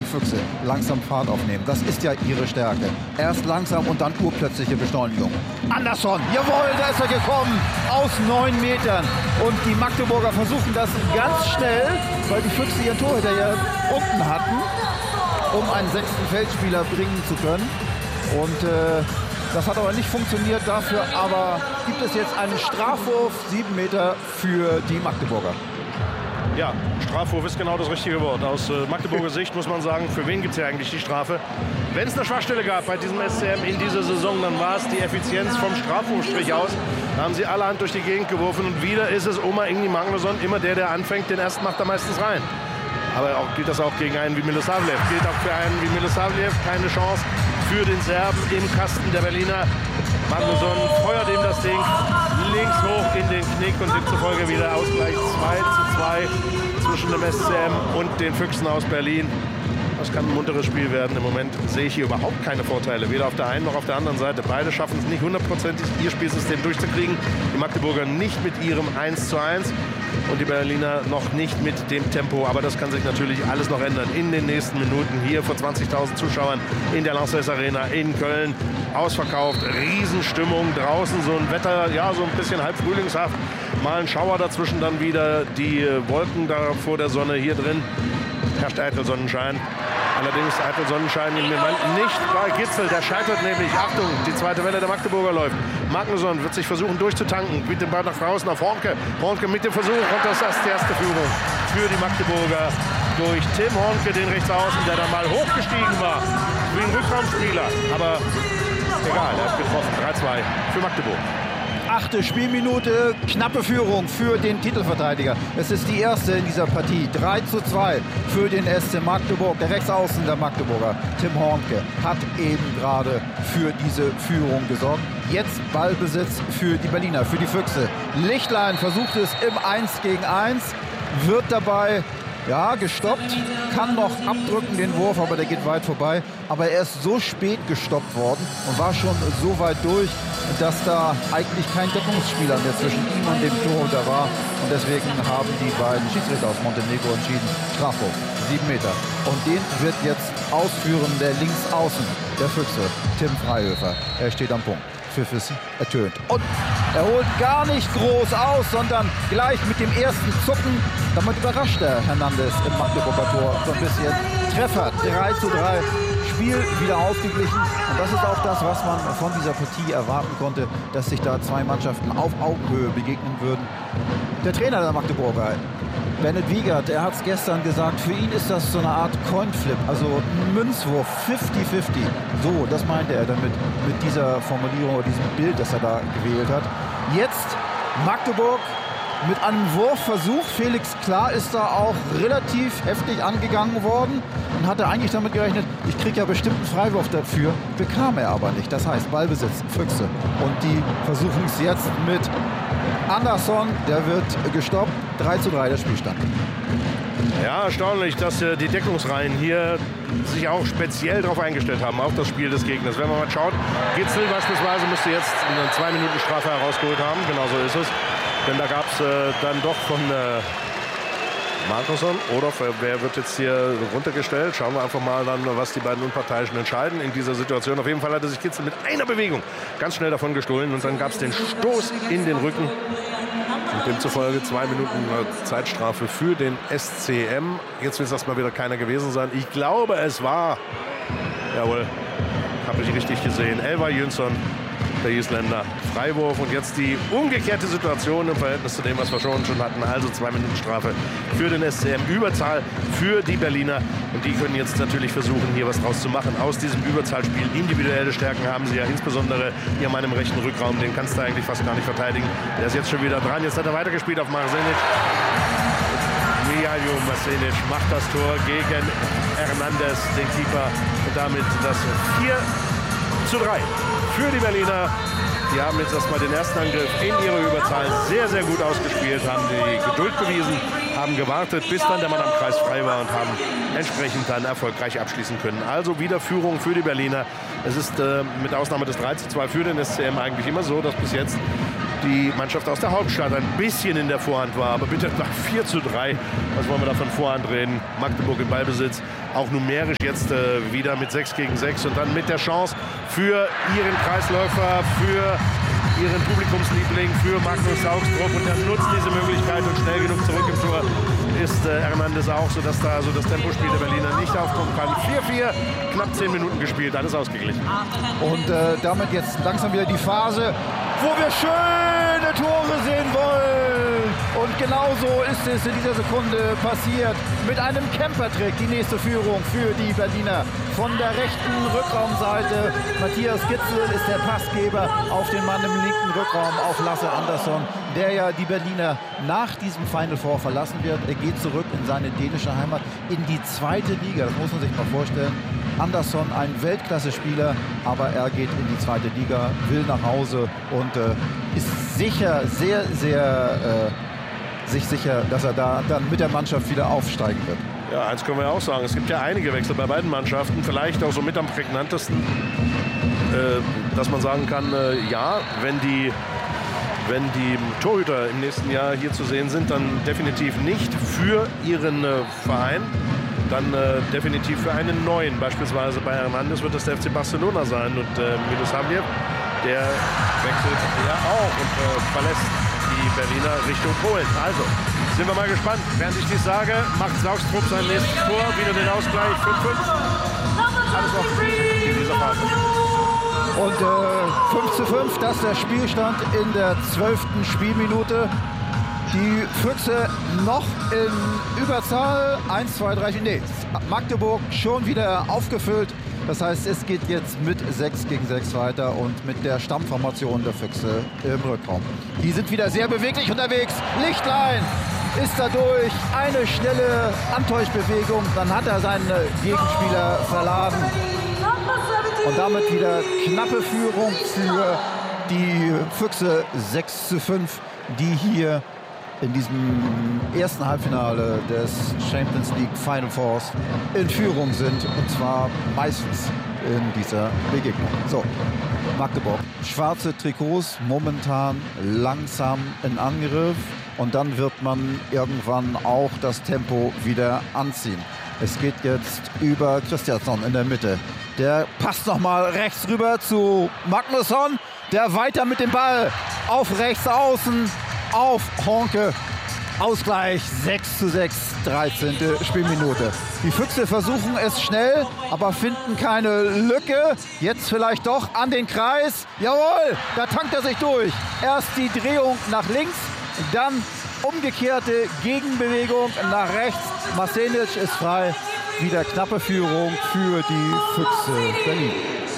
Füchse langsam Fahrt aufnehmen. Das ist ja ihre Stärke. Erst langsam und dann urplötzliche Beschleunigung. Andersson, jawohl, da ist er gekommen, aus 9 Metern. Und die Magdeburger versuchen das ganz schnell, weil die Füchse ihren Torhüter ja unten hatten, um einen 6. Feldspieler bringen zu können. Und das hat aber nicht funktioniert. Dafür aber gibt es jetzt einen Strafwurf, 7 Meter für die Magdeburger. Ja, Strafwurf ist genau das richtige Wort. Aus Magdeburger Sicht muss man sagen, für wen gibt es hier eigentlich die Strafe? Wenn es eine Schwachstelle gab bei diesem SCM in dieser Saison, dann war es die Effizienz vom Strafwurfstrich aus. Da haben sie allerhand durch die Gegend geworfen und wieder ist es Oma Ingni Magnusson, immer der anfängt, den ersten macht er meistens rein. Aber auch, gilt das auch gegen einen wie Milosavljev. Gilt auch für einen wie Milosavljev keine Chance für den Serben im Kasten der Berliner. Magnusson feuert ihm das Ding links hoch in den Knick und demzufolge wieder Ausgleich 2:2 zwischen dem SCM und den Füchsen aus Berlin. Das kann ein munteres Spiel werden. Im Moment sehe ich hier überhaupt keine Vorteile, weder auf der einen noch auf der anderen Seite. Beide schaffen es nicht hundertprozentig, ihr Spielsystem durchzukriegen. Die Magdeburger nicht mit ihrem 1:1 und die Berliner noch nicht mit dem Tempo. Aber das kann sich natürlich alles noch ändern in den nächsten Minuten. Hier vor 20.000 Zuschauern in der Lanxess Arena in Köln. Ausverkauft, Riesenstimmung, draußen so ein Wetter, ja, so ein bisschen halb frühlingshaft. Mal ein Schauer dazwischen, dann wieder die Wolken da vor der Sonne. Hier drin herrscht eitel Sonnenschein. Allerdings eitel Sonnenschein im Moment nicht bei Gitzel. Der scheitert nämlich. Achtung, die zweite Welle der Magdeburger läuft. Magnusson wird sich versuchen durchzutanken. Mit dem Ball nach draußen auf Hornke. Hornke mit dem Versuch. Und das ist die erste Führung für die Magdeburger durch Tim Hornke, den Rechtsaußen, der da mal hochgestiegen war. Wie ein Rückraumspieler. Aber egal, er hat getroffen. 3:2 für Magdeburg. 8. Spielminute, knappe Führung für den Titelverteidiger. Es ist die erste in dieser Partie. 3:2 für den SC Magdeburg. Der Rechtsaußen der Magdeburger, Tim Hornke, hat eben gerade für diese Führung gesorgt. Jetzt Ballbesitz für die Berliner, für die Füchse. Lichtlein versucht es im 1:1, wird dabei gestoppt, kann noch abdrücken den Wurf, aber der geht weit vorbei. Aber er ist so spät gestoppt worden und war schon so weit durch, dass da eigentlich kein Deckungsspieler mehr zwischen ihm und dem Torhüter war. Und deswegen haben die beiden Schiedsrichter aus Montenegro entschieden, Strafwurf, 7 Meter. Und den wird jetzt ausführen der Linksaußen der Füchse, Tim Freihöfer. Er steht am Punkt. Pfiff ist ertönt. Und er holt gar nicht groß aus, sondern gleich mit dem ersten Zucken. Damit überrascht er Hernandez im Magdeburger Tor so ein bisschen. Treffer 3:3. Spiel wieder ausgeglichen. Und das ist auch das, was man von dieser Partie erwarten konnte, dass sich da zwei Mannschaften auf Augenhöhe begegnen würden. Der Trainer der Magdeburger, Bennett Wiegert, der hat es gestern gesagt, für ihn ist das so eine Art Coinflip, also Münzwurf, 50-50. So, das meinte er damit mit dieser Formulierung oder diesem Bild, das er da gewählt hat. Jetzt Magdeburg mit einem Wurfversuch. Felix Klar ist da auch relativ heftig angegangen worden und hatte eigentlich damit gerechnet, ich kriege ja bestimmt einen Freiwurf dafür. Bekam er aber nicht. Das heißt Ballbesitz, Füchse. Und die versuchen es jetzt mit Andersson. Der wird gestoppt. 3:3 der Spielstand. Ja, erstaunlich, dass die Deckungsreihen hier sich auch speziell darauf eingestellt haben, auf das Spiel des Gegners. Wenn man mal schaut, Gitzel beispielsweise müsste jetzt eine 2 Minuten Strafe herausgeholt haben. Genau so ist es. Denn da gab es dann doch von Magnusson oder wer wird jetzt hier runtergestellt? Schauen wir einfach mal dann, was die beiden Unparteiischen entscheiden in dieser Situation. Auf jeden Fall hatte sich Gitzel mit einer Bewegung ganz schnell davon gestohlen und dann gab es den Stoß in den Rücken. Und demzufolge 2 Minuten Zeitstrafe für den SCM. Jetzt will es erstmal wieder keiner gewesen sein. Ich glaube, es war, jawohl, habe ich richtig gesehen, Elvar Jönsson, der Isländer. Freiwurf und jetzt die umgekehrte Situation im Verhältnis zu dem, was wir schon hatten. Also 2 Minuten Strafe für den SCM. Überzahl für die Berliner. Und die können jetzt natürlich versuchen, hier was draus zu machen. Aus diesem Überzahlspiel. Individuelle Stärken haben sie ja insbesondere hier an meinem rechten Rückraum. Den kannst du eigentlich fast gar nicht verteidigen. Der ist jetzt schon wieder dran. Jetzt hat er weitergespielt auf Marsenic. Mihailo Marsenic macht das Tor gegen Hernandez, den Keeper. Und damit das 4:3 für die Berliner. Die haben jetzt erstmal den ersten Angriff in ihrer Überzahl sehr, sehr gut ausgespielt, haben die Geduld bewiesen, haben gewartet, bis dann der Mann am Kreis frei war und haben entsprechend dann erfolgreich abschließen können. Also wieder Führung für die Berliner. Es ist mit Ausnahme des 3:2 für den SCM eigentlich immer so, dass bis jetzt die Mannschaft aus der Hauptstadt ein bisschen in der Vorhand war. Aber bitte nach 4:3, was wollen wir da von Vorhand reden? Magdeburg im Ballbesitz, auch numerisch jetzt wieder mit 6-6 und dann mit der Chance für ihren Kreisläufer, für ihren Publikumsliebling, für Magnus Saugstrup, und er nutzt diese Möglichkeit und schnell genug zurück im Tor ist Hernandez auch, sodass da so das Tempospiel der Berliner nicht aufkommen kann. 4:4, knapp 10 Minuten gespielt, alles ausgeglichen. Und damit jetzt langsam wieder die Phase, wo wir schöne Tore sehen wollen. Und genauso ist es in dieser Sekunde passiert. Mit einem Campertrick die nächste Führung für die Berliner. Von der rechten Rückraumseite. Matthias Gitzel ist der Passgeber auf den Mann im linken Rückraum, auf Lasse Andersson, der ja die Berliner nach diesem Final Four verlassen wird. Er geht zurück in seine dänische Heimat, in die zweite Liga. Das muss man sich mal vorstellen. Andersson, ein Weltklasse-Spieler, aber er geht in die zweite Liga, will nach Hause und ist sicher, sehr sicher, dass er da dann mit der Mannschaft wieder aufsteigen wird. Ja, eins können wir ja auch sagen. Es gibt ja einige Wechsel bei beiden Mannschaften. Vielleicht auch so mit am prägnantesten, dass man sagen kann, ja, wenn die Torhüter im nächsten Jahr hier zu sehen sind, dann definitiv nicht für ihren Verein, dann definitiv für einen neuen. Beispielsweise bei Hernandez wird das der FC Barcelona sein und Milosavljev, der wechselt ja auch und verlässt die Berliner Richtung Polen. Also sind wir mal gespannt. Während ich dies sage, macht Saugstrup sein nächstes Tor, wieder den Ausgleich 5:5. Alles noch in dieser Phase. Und 5:5, das ist der Spielstand in der 12. Spielminute. Die Füchse noch in Überzahl. 1, 2, 3, nee, Magdeburg schon wieder aufgefüllt. Das heißt, es geht jetzt mit 6-6 weiter und mit der Stammformation der Füchse im Rückraum. Die sind wieder sehr beweglich unterwegs. Lichtlein ist da durch. Eine schnelle Antäuschbewegung. Dann hat er seinen Gegenspieler verladen. Und damit wieder knappe Führung für die Füchse 6:5, die hier in diesem ersten Halbfinale des Champions League Final Fours in Führung sind. Und zwar meistens in dieser Begegnung. So, Magdeburg. Schwarze Trikots, momentan langsam in Angriff. Und dann wird man irgendwann auch das Tempo wieder anziehen. Es geht jetzt über Christiansson in der Mitte. Der passt nochmal rechts rüber zu Magnusson. Der weiter mit dem Ball auf rechts außen. Auf Honke. Ausgleich 6:6, 13. Spielminute. Die Füchse versuchen es schnell, aber finden keine Lücke. Jetzt vielleicht doch an den Kreis. Jawohl, da tankt er sich durch. Erst die Drehung nach links, dann umgekehrte Gegenbewegung nach rechts. Masenic ist frei. Wieder knappe Führung für die Füchse Berlin.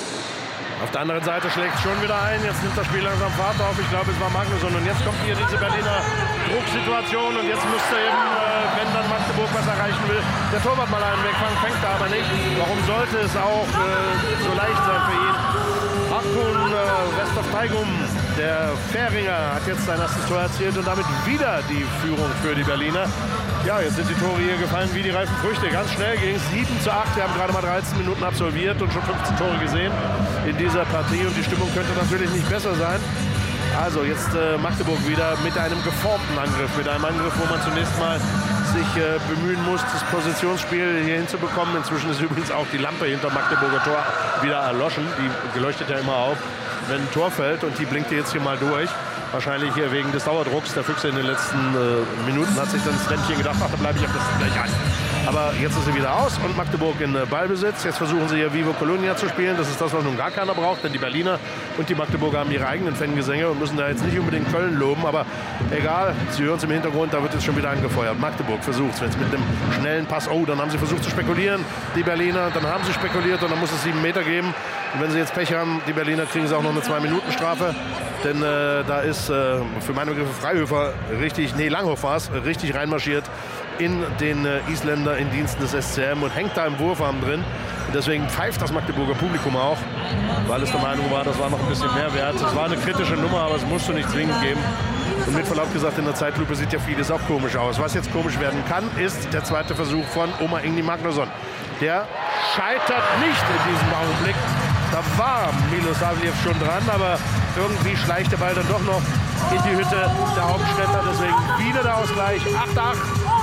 Auf der anderen Seite schlägt es schon wieder ein. Jetzt nimmt das Spiel langsam Fahrt auf. Ich glaube, es war Magnusson. Und jetzt kommt hier diese Berliner Drucksituation. Und jetzt müsste eben, wenn dann Magdeburg was erreichen will, der Torwart mal einen wegfangen. Fängt er aber nicht. Warum sollte es auch so leicht sein für ihn? Akun Westhoff-Teigum, der Fähringer, hat jetzt sein erstes Tor erzielt und damit wieder die Führung für die Berliner. Ja, jetzt sind die Tore hier gefallen wie die reifen Früchte. Ganz schnell ging es 7:8. Wir haben gerade mal 13 Minuten absolviert und schon 15 Tore gesehen in dieser Partie. Und die Stimmung könnte natürlich nicht besser sein. Also jetzt Magdeburg wieder mit einem geformten Angriff. Mit einem Angriff, wo man zunächst mal sich bemühen muss, das Positionsspiel hier hinzubekommen. Inzwischen ist übrigens auch die Lampe hinter Magdeburger Tor wieder erloschen. Die leuchtet ja immer auf, wenn ein Tor fällt. Und die blinkt jetzt hier mal durch. Wahrscheinlich hier wegen des Dauerdrucks der Füchse in den letzten Minuten hat sich dann das Lämpchen gedacht, ach, da bleibe ich am besten gleich an. Aber jetzt ist sie wieder aus und Magdeburg in Ballbesitz. Jetzt versuchen sie hier Vivo Colonia zu spielen. Das ist das, was nun gar keiner braucht, denn die Berliner und die Magdeburger haben ihre eigenen Fangesänge und müssen da jetzt nicht unbedingt Köln loben. Aber egal, sie hören es im Hintergrund, da wird jetzt schon wieder angefeuert. Magdeburg versucht es jetzt mit einem schnellen Pass. Oh, dann haben sie versucht zu spekulieren, die Berliner. Dann haben sie spekuliert und dann muss es 7 Meter geben. Und wenn sie jetzt Pech haben, die Berliner, kriegen sie auch noch eine 2-Minuten-Strafe. Denn da ist für meine Begriffe Freihöfer Langhoff war es, richtig reinmarschiert in den Isländer in Diensten des SCM und hängt da im Wurfarm drin. Und deswegen pfeift das Magdeburger Publikum auch, weil es der Meinung war, das war noch ein bisschen mehr wert. Es war eine kritische Nummer, aber es musste nicht zwingend geben. Und mit Verlaub gesagt, in der Zeitlupe sieht ja vieles auch komisch aus. Was jetzt komisch werden kann, ist der zweite Versuch von Omar Ingni Magnusson. Der scheitert nicht in diesem Augenblick. Da war Milosavljev schon dran, aber irgendwie schleicht der Ball dann doch noch in die Hütte der Hauptstädter. Deswegen wieder der Ausgleich. 8:8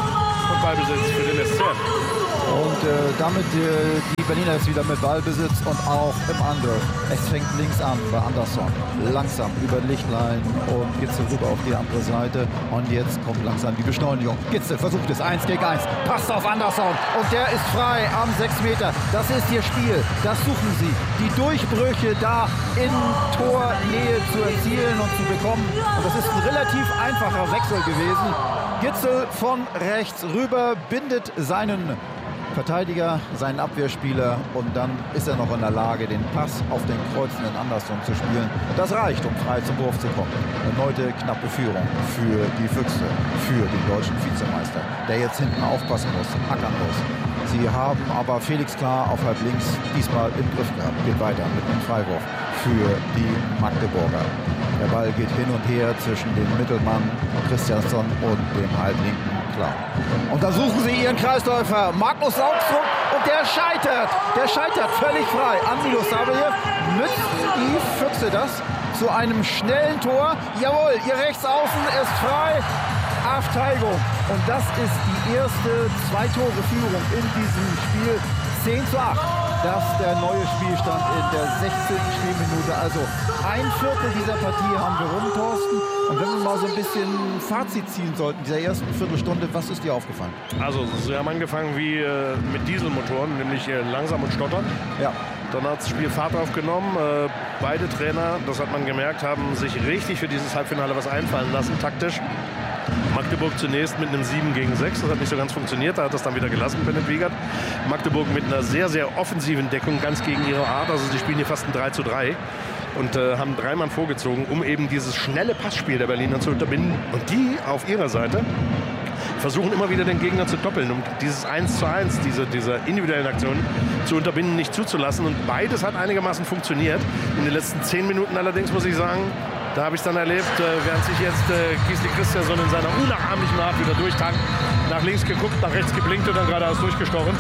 und Ballbesitz für den SCM. Und damit die Berliner jetzt wieder mit Ballbesitz und auch im Angriff. Es fängt links an bei Andersson. Langsam über Lichtlein und Gitzel rüber auf die andere Seite. Und jetzt kommt langsam die Beschleunigung. Gitzel versucht es 1 gegen 1. Passt auf Andersson. Und der ist frei am 6 Meter. Das ist ihr Spiel. Das suchen sie. Die Durchbrüche da in Tornähe zu erzielen und zu bekommen. Und das ist ein relativ einfacher Wechsel gewesen. Gitzel von rechts rüber bindet seinen Verteidiger, seinen Abwehrspieler und dann ist er noch in der Lage, den Pass auf den kreuzenden Andersson zu spielen. Das reicht, um frei zum Wurf zu kommen. Erneute knappe Führung für die Füchse, für den deutschen Vizemeister, der jetzt hinten aufpassen muss, ackern muss. Sie haben aber Felix Klar auf halb links diesmal im Griff gehabt. Geht weiter mit einem Freiwurf für die Magdeburger. Der Ball geht hin und her zwischen dem Mittelmann Christiansson und dem halblinken Klar. Und da suchen sie ihren Kreisläufer Magnus Augstrup und der scheitert. Der scheitert völlig frei an Milosavljev. Nützt die Füchse das zu einem schnellen Tor. Jawohl, ihr Rechtsaußen ist frei. Afteigung. Und das ist die erste Zwei-Tore-Führung in diesem Spiel. 10:8. Das ist der neue Spielstand in der 16. Spielminute. Also ein Viertel dieser Partie haben wir rum, Thorsten. Und wenn wir mal so ein bisschen Fazit ziehen sollten, dieser ersten Viertelstunde, was ist dir aufgefallen? Also sie haben angefangen wie mit Dieselmotoren, nämlich langsam und stottern. Ja. Dann hat das Spiel Fahrt aufgenommen. Beide Trainer, das hat man gemerkt, haben sich richtig für dieses Halbfinale was einfallen lassen, taktisch. Magdeburg zunächst mit einem 7 gegen 6, das hat nicht so ganz funktioniert, da hat das dann wieder gelassen, Bennett Wiegert. Magdeburg mit einer sehr, sehr offensiven Deckung, ganz gegen ihre Art, also sie spielen hier fast ein 3:3 und haben 3 Mann vorgezogen, um eben dieses schnelle Passspiel der Berliner zu unterbinden. Und die auf ihrer Seite versuchen immer wieder den Gegner zu doppeln, um dieses 1:1, diese individuellen Aktionen zu unterbinden, nicht zuzulassen. Und beides hat einigermaßen funktioniert. In den letzten 10 Minuten allerdings, muss ich sagen, da habe ich es dann erlebt, während sich jetzt Gisli Christiansson in seiner unnachahmlichen Art wieder durchtankt, nach links geguckt, nach rechts geblinkt und dann geradeaus durchgestochen.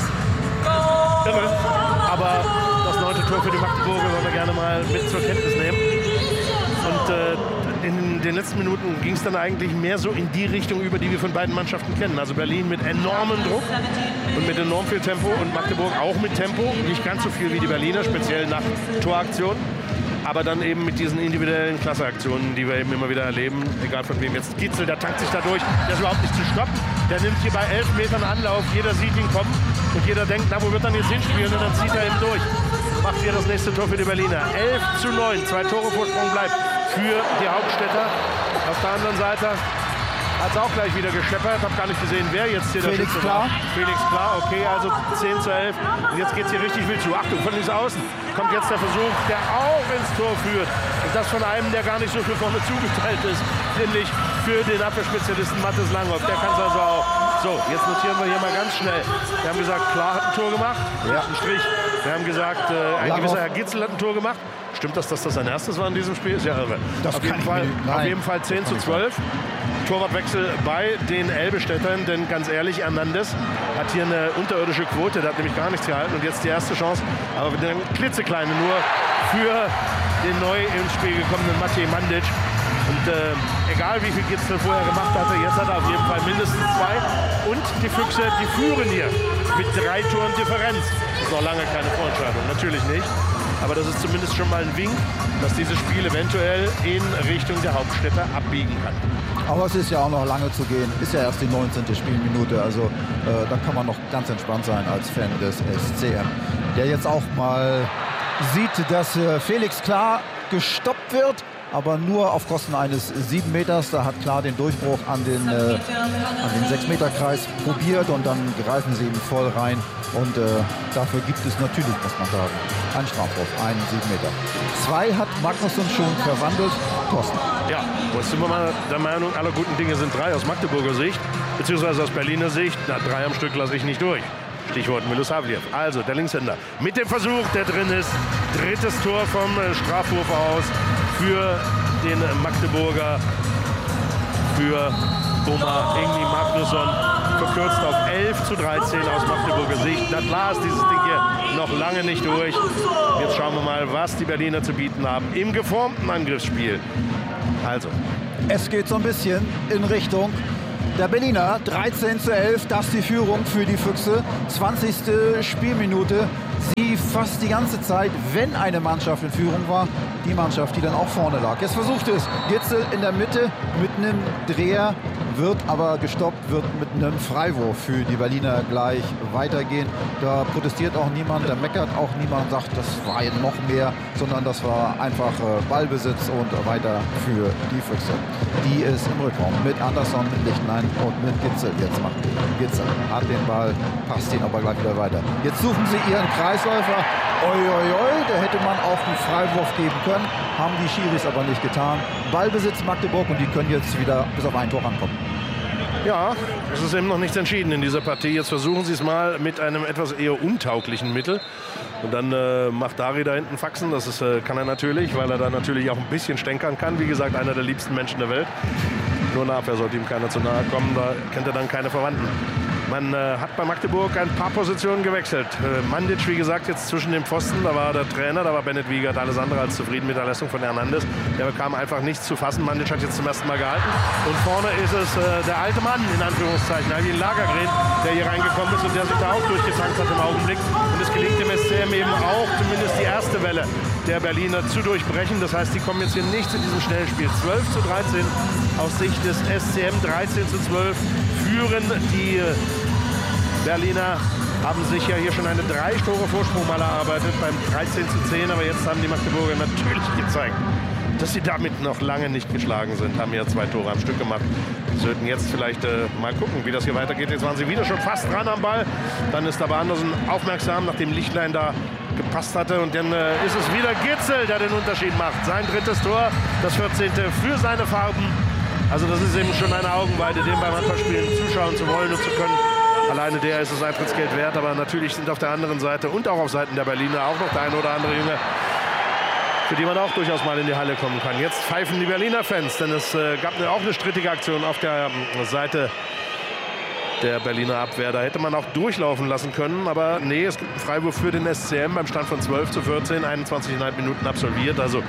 Irre. Aber das 9. Tor für die Magdeburger wollen wir gerne mal mit zur Kenntnis nehmen. Und in den letzten Minuten ging es dann eigentlich mehr so in die Richtung über, die wir von beiden Mannschaften kennen. Also Berlin mit enormem Druck und mit enorm viel Tempo und Magdeburg auch mit Tempo. Nicht ganz so viel wie die Berliner, speziell nach Toraktionen. Aber dann eben mit diesen individuellen Klasseaktionen, die wir eben immer wieder erleben, egal von wem jetzt. Gitzel, der tankt sich da durch, der ist überhaupt nicht zu stoppen. Der nimmt hier bei 11 Metern Anlauf, jeder sieht ihn kommen und jeder denkt, na, wo wird dann jetzt hinspielen? Und dann zieht er ihn durch. Macht hier das nächste Tor für die Berliner. 11:9, 2 Tore Vorsprung bleibt für die Hauptstädter. Auf der anderen Seite hat es auch gleich wieder gescheppert. Ich habe gar nicht gesehen, wer jetzt hier Felix der Klar. Felix Klar, okay, also 10:11. Und jetzt geht es hier richtig wild zu. Achtung, von links außen kommt jetzt der Versuch, der auch ins Tor führt. Und das von einem, der gar nicht so viel vorne zugeteilt ist, nämlich für den Abwehrspezialisten Mathis Langhoff. Der kann es also auch. So, jetzt notieren wir hier mal ganz schnell. Wir haben gesagt, Klar hat ein Tor gemacht. Ja. Ein Strich. Wir haben gesagt, ein gewisser Herr Gitzel hat ein Tor gemacht. Stimmt das, dass das sein erstes war in diesem Spiel? Ist ja irre. Das auf jeden Fall 10:12. Torwartwechsel bei den Elbestädtern, denn ganz ehrlich, Hernandez hat hier eine unterirdische Quote, der hat nämlich gar nichts gehalten und jetzt die erste Chance, aber mit einem klitzekleine nur für den neu ins Spiel gekommenen Matej Mandic. Und egal wie viel Gitzel vorher gemacht hatte, jetzt hat er auf jeden Fall mindestens 2 und die Füchse, die führen hier mit 3 Toren Differenz. Das ist noch lange keine Vorentscheidung, natürlich nicht. Aber das ist zumindest schon mal ein Wink, dass dieses Spiel eventuell in Richtung der Hauptstädter abbiegen kann. Aber es ist ja auch noch lange zu gehen. Ist ja erst die 19. Spielminute. Also da kann man noch ganz entspannt sein als Fan des SCM. Der jetzt auch mal sieht, dass Felix Klar gestoppt wird. Aber nur auf Kosten eines 7 Meters. Da hat Klar den Durchbruch an den 6-Meter-Kreis probiert. Und dann greifen sie ihm voll rein. Und dafür gibt es natürlich, muss man sagen, einen Strafwurf, einen 7 Meter. 2 hat Magnusson schon verwandelt. Thorsten. Ja, jetzt sind wir mal der Meinung, aller guten Dinge sind 3 aus Magdeburger Sicht, beziehungsweise aus Berliner Sicht. Na, 3 am Stück lasse ich nicht durch. Stichwort Milosavljev. Also der Linkshänder mit dem Versuch, der drin ist. 3. Tor vom Strafwurf aus für den Magdeburger, für Boma Ingni Magnusson. Verkürzt auf 11:13 aus Magdeburger Sicht. Na klar ist dieses Ding hier noch lange nicht durch. Jetzt schauen wir mal, was die Berliner zu bieten haben im geformten Angriffsspiel. Also, Es geht so ein bisschen in Richtung der Berliner. 13:11, das ist die Führung für die Füchse. 20. Spielminute. Sie fast die ganze Zeit, wenn eine Mannschaft in Führung war, die Mannschaft, die dann auch vorne lag. Jetzt versucht es Gitzel in der Mitte mit einem Dreher, wird aber gestoppt, wird mit einem Freiwurf für die Berliner gleich weitergehen. Da protestiert auch niemand, da meckert auch niemand, sagt, das war jetzt noch mehr, sondern das war einfach Ballbesitz und weiter für die Füchse, die es im Rückraum mit Andersson, mit Lichtlein und mit Gitzel jetzt machen. Gitzel hat den Ball, passt ihn aber gleich wieder weiter. Jetzt suchen sie ihren Kreisläufer. Oi, oi, oi, da hätte man auch einen Freiwurf geben können, haben die Schiris aber nicht getan. Ballbesitz Magdeburg und die können jetzt wieder bis auf ein Tor rankommen. Ja, es ist eben noch nichts entschieden in dieser Partie. Jetzt versuchen sie es mal mit einem etwas eher untauglichen Mittel. Und dann macht Dari da hinten Faxen. Das ist, kann er natürlich, weil er da natürlich auch ein bisschen stänkern kann. Wie gesagt, einer der liebsten Menschen der Welt. Nur eine Abwehr sollte ihm keiner zu nahe kommen. Da kennt er dann keine Verwandten. Man hat bei Magdeburg ein paar Positionen gewechselt. Mandic, wie gesagt, jetzt zwischen den Pfosten. Da war der Trainer, da war Bennett Wiegert alles andere als zufrieden mit der Leistung von Hernandez. Der bekam einfach nichts zu fassen. Mandic hat jetzt zum ersten Mal gehalten. Und vorne ist es der alte Mann, in Anführungszeichen, Alvin Lagergren, der hier reingekommen ist und der sich da auch durchgetankt hat im Augenblick. Und es gelingt dem SCM eben auch, zumindest die erste Welle der Berliner zu durchbrechen. Das heißt, die kommen jetzt hier nicht zu diesem schnellen Spiel. 12:13 aus Sicht des SCM, 13:12 führen die Berliner, haben sich ja hier schon eine 3-Tore-Vorsprung mal erarbeitet beim 13:10, aber jetzt haben die Magdeburger natürlich gezeigt, dass sie damit noch lange nicht geschlagen sind, haben ja 2 Tore am Stück gemacht. Sie sollten jetzt vielleicht mal gucken, wie das hier weitergeht. Jetzt waren sie wieder schon fast dran am Ball. Dann ist aber Andersen aufmerksam, nachdem Lichtlein da gepasst hatte. Und dann ist es wieder Gitzel, der den Unterschied macht. Sein 3. Tor, das 14. für seine Farben. Also das ist eben schon eine Augenweide, dem beim Handballspielen zuschauen zu wollen und zu können. Alleine der ist das Eintrittsgeld wert, aber natürlich sind auf der anderen Seite und auch auf Seiten der Berliner auch noch der eine oder andere Junge, für die man auch durchaus mal in die Halle kommen kann. Jetzt pfeifen die Berliner Fans, denn es gab auch eine strittige Aktion auf der Seite der Berliner Abwehr. Da hätte man auch durchlaufen lassen können, aber nee, es gibt einen Freiwurf für den SCM beim Stand von 12:14, 21,5 Minuten absolviert. Also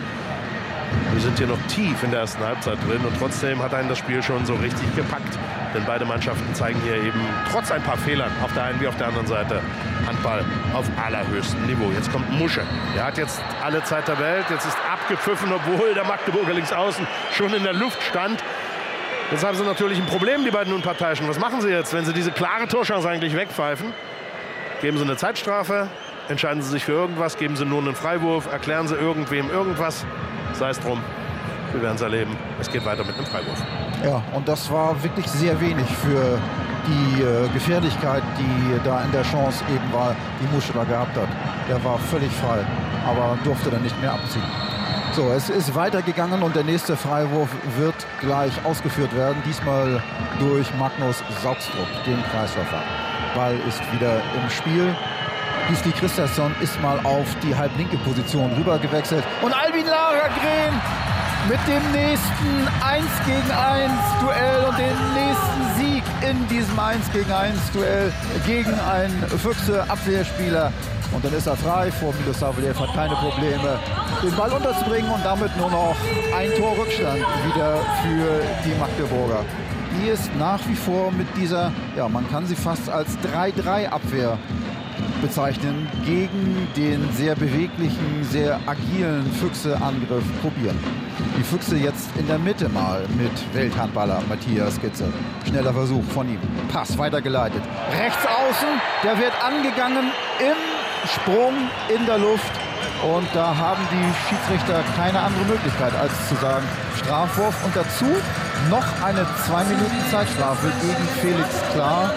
wir sind hier noch tief in der ersten Halbzeit drin und trotzdem hat einen das Spiel schon so richtig gepackt. Denn beide Mannschaften zeigen hier eben trotz ein paar Fehlern auf der einen wie auf der anderen Seite Handball auf allerhöchstem Niveau. Jetzt kommt Musche. Der hat jetzt alle Zeit der Welt. Jetzt ist abgepfiffen, obwohl der Magdeburger links außen schon in der Luft stand. Jetzt haben sie natürlich ein Problem, die beiden Unparteiischen. Was machen sie jetzt, wenn sie diese klare Torchance eigentlich wegpfeifen? Geben sie eine Zeitstrafe? Entscheiden sie sich für irgendwas? Geben sie nur einen Freiwurf? Erklären sie irgendwem irgendwas? Sei es drum. Wir werden es erleben. Es geht weiter mit einem Freiwurf. Ja, und das war wirklich sehr wenig für die Gefährlichkeit, die da in der Chance eben war, die Musche da gehabt hat. Der war völlig frei, aber durfte dann nicht mehr abziehen. So, es ist weitergegangen und der nächste Freiwurf wird gleich ausgeführt werden. Diesmal durch Magnus Saugstrup, den Kreisläufer. Ball ist wieder im Spiel. Gisli Christiansson ist mal auf die halblinke Position rüber gewechselt. Und Albin Lagergren mit dem nächsten 1-gegen-1 Duell und dem nächsten Sieg in diesem 1-gegen-1 Duell gegen einen Füchse-Abwehrspieler. Und dann ist er frei vor Milos Savliev, hat keine Probleme, den Ball unterzubringen und damit nur noch ein Tor Rückstand wieder für die Magdeburger. Die ist nach wie vor mit dieser, ja, man kann sie fast als 3-3-Abwehr bezeichnen, gegen den sehr beweglichen, sehr agilen Füchse-Angriff probieren. Die Füchse jetzt in der Mitte mal mit Welthandballer Matthias Gitzel. Schneller Versuch von ihm. Pass weitergeleitet. Rechts außen, der wird angegangen im Sprung in der Luft. Und da haben die Schiedsrichter keine andere Möglichkeit, als zu sagen, Strafwurf. Und dazu noch eine 2 Minuten Zeitstrafe gegen Felix Klar.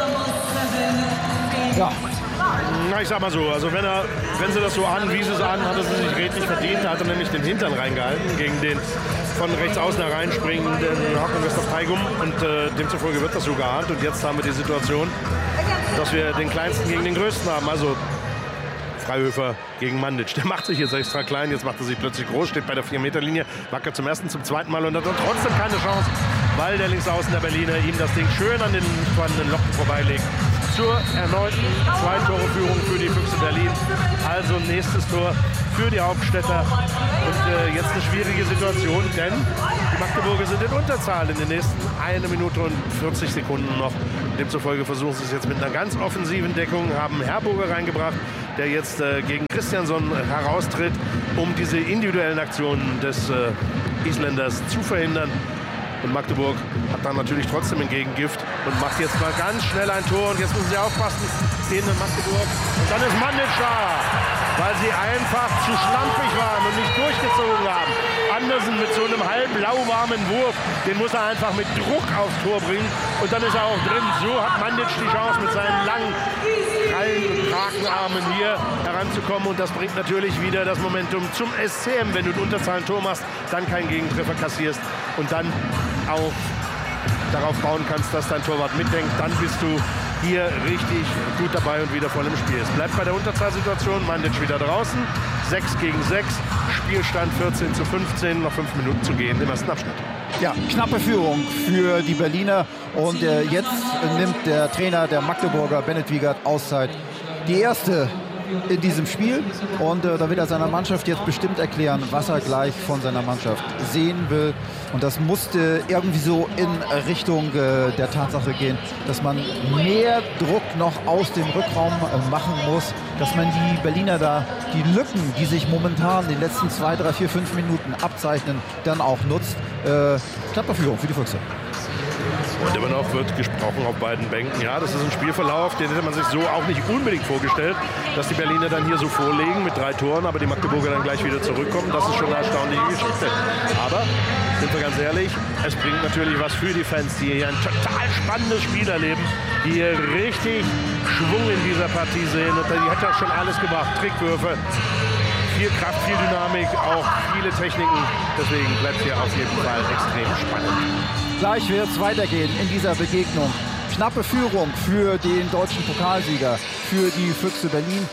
Ja. Na, ich sag mal so, also wenn sie das so wie sie es an, hat er sie sich redlich verdient. Da hat er nämlich den Hintern reingehalten gegen den von rechts außen hereinspringenden Hakan Westhoff-Taigum. Und demzufolge wird das so geahnt. Und jetzt haben wir die Situation, dass wir den Kleinsten gegen den Größten haben. Also Freihöfer gegen Mandic. Der macht sich jetzt extra klein, jetzt macht er sich plötzlich groß, steht bei der 4-Meter-Linie, wackert zum ersten, zum zweiten Mal und hat trotzdem keine Chance, weil der Linksaußen der Berliner ihm das Ding schön an den vorhandenen Locken vorbeilegt. Zur erneuten 2-Tore-Führung für die Füchse Berlin. Also nächstes Tor für die Hauptstädter. Und jetzt eine schwierige Situation, denn die Magdeburger sind in Unterzahl in den nächsten 1 Minute und 40 Sekunden noch. Demzufolge versuchen sie es jetzt mit einer ganz offensiven Deckung, haben Herburger reingebracht, der jetzt gegen Christiansson heraustritt, um diese individuellen Aktionen des Isländers zu verhindern. Und Magdeburg hat dann natürlich trotzdem ein Gegengift und macht jetzt mal ganz schnell ein Tor. Und jetzt müssen sie aufpassen in Magdeburg. Und dann ist Mandic da, weil sie einfach zu schlampig waren und nicht durchgezogen haben. Andersen mit so einem halben lauwarmen Wurf, den muss er einfach mit Druck aufs Tor bringen. Und dann ist er auch drin. So hat Mandic die Chance, mit seinen langen Krallen und Krakenarmen hier heranzukommen. Und das bringt natürlich wieder das Momentum zum SCM. Wenn du ein Unterzahlen-Tor machst, dann keinen Gegentreffer kassierst und dann auch darauf bauen kannst, dass dein Torwart mitdenkt, dann bist du hier richtig gut dabei und wieder voll im Spiel. Es bleibt bei der Unterzahlsituation, Mandic wieder draußen, 6 gegen 6, Spielstand 14:15, noch 5 Minuten zu gehen im ersten Abschnitt. Ja, knappe Führung für die Berliner und jetzt nimmt der Trainer der Magdeburger, Bennett Wiegert, Auszeit. Die erste in diesem Spiel und da wird er seiner Mannschaft jetzt bestimmt erklären, was er gleich von seiner Mannschaft sehen will, und das musste irgendwie so in Richtung der Tatsache gehen, dass man mehr Druck noch aus dem Rückraum machen muss, dass man die Berliner da, die Lücken, die sich momentan in den letzten 2, 3, 4, 5 Minuten abzeichnen, dann auch nutzt. Knappe Führung für die Füchse. Und immer noch wird gesprochen auf beiden Bänken. Ja, das ist ein Spielverlauf, den hätte man sich so auch nicht unbedingt vorgestellt, dass die Berliner dann hier so vorlegen mit 3 Toren, aber die Magdeburger dann gleich wieder zurückkommen. Das ist schon eine erstaunliche Geschichte. Aber, sind wir ganz ehrlich, es bringt natürlich was für die Fans, die hier ein total spannendes Spiel erleben, die hier richtig Schwung in dieser Partie sehen. Und die hat ja schon alles gemacht. Trickwürfe, viel Kraft, viel Dynamik, auch viele Techniken. Deswegen bleibt hier auf jeden Fall extrem spannend. Gleich wird es weitergehen in dieser Begegnung. Knappe Führung für den deutschen Pokalsieger, für die Füchse Berlin.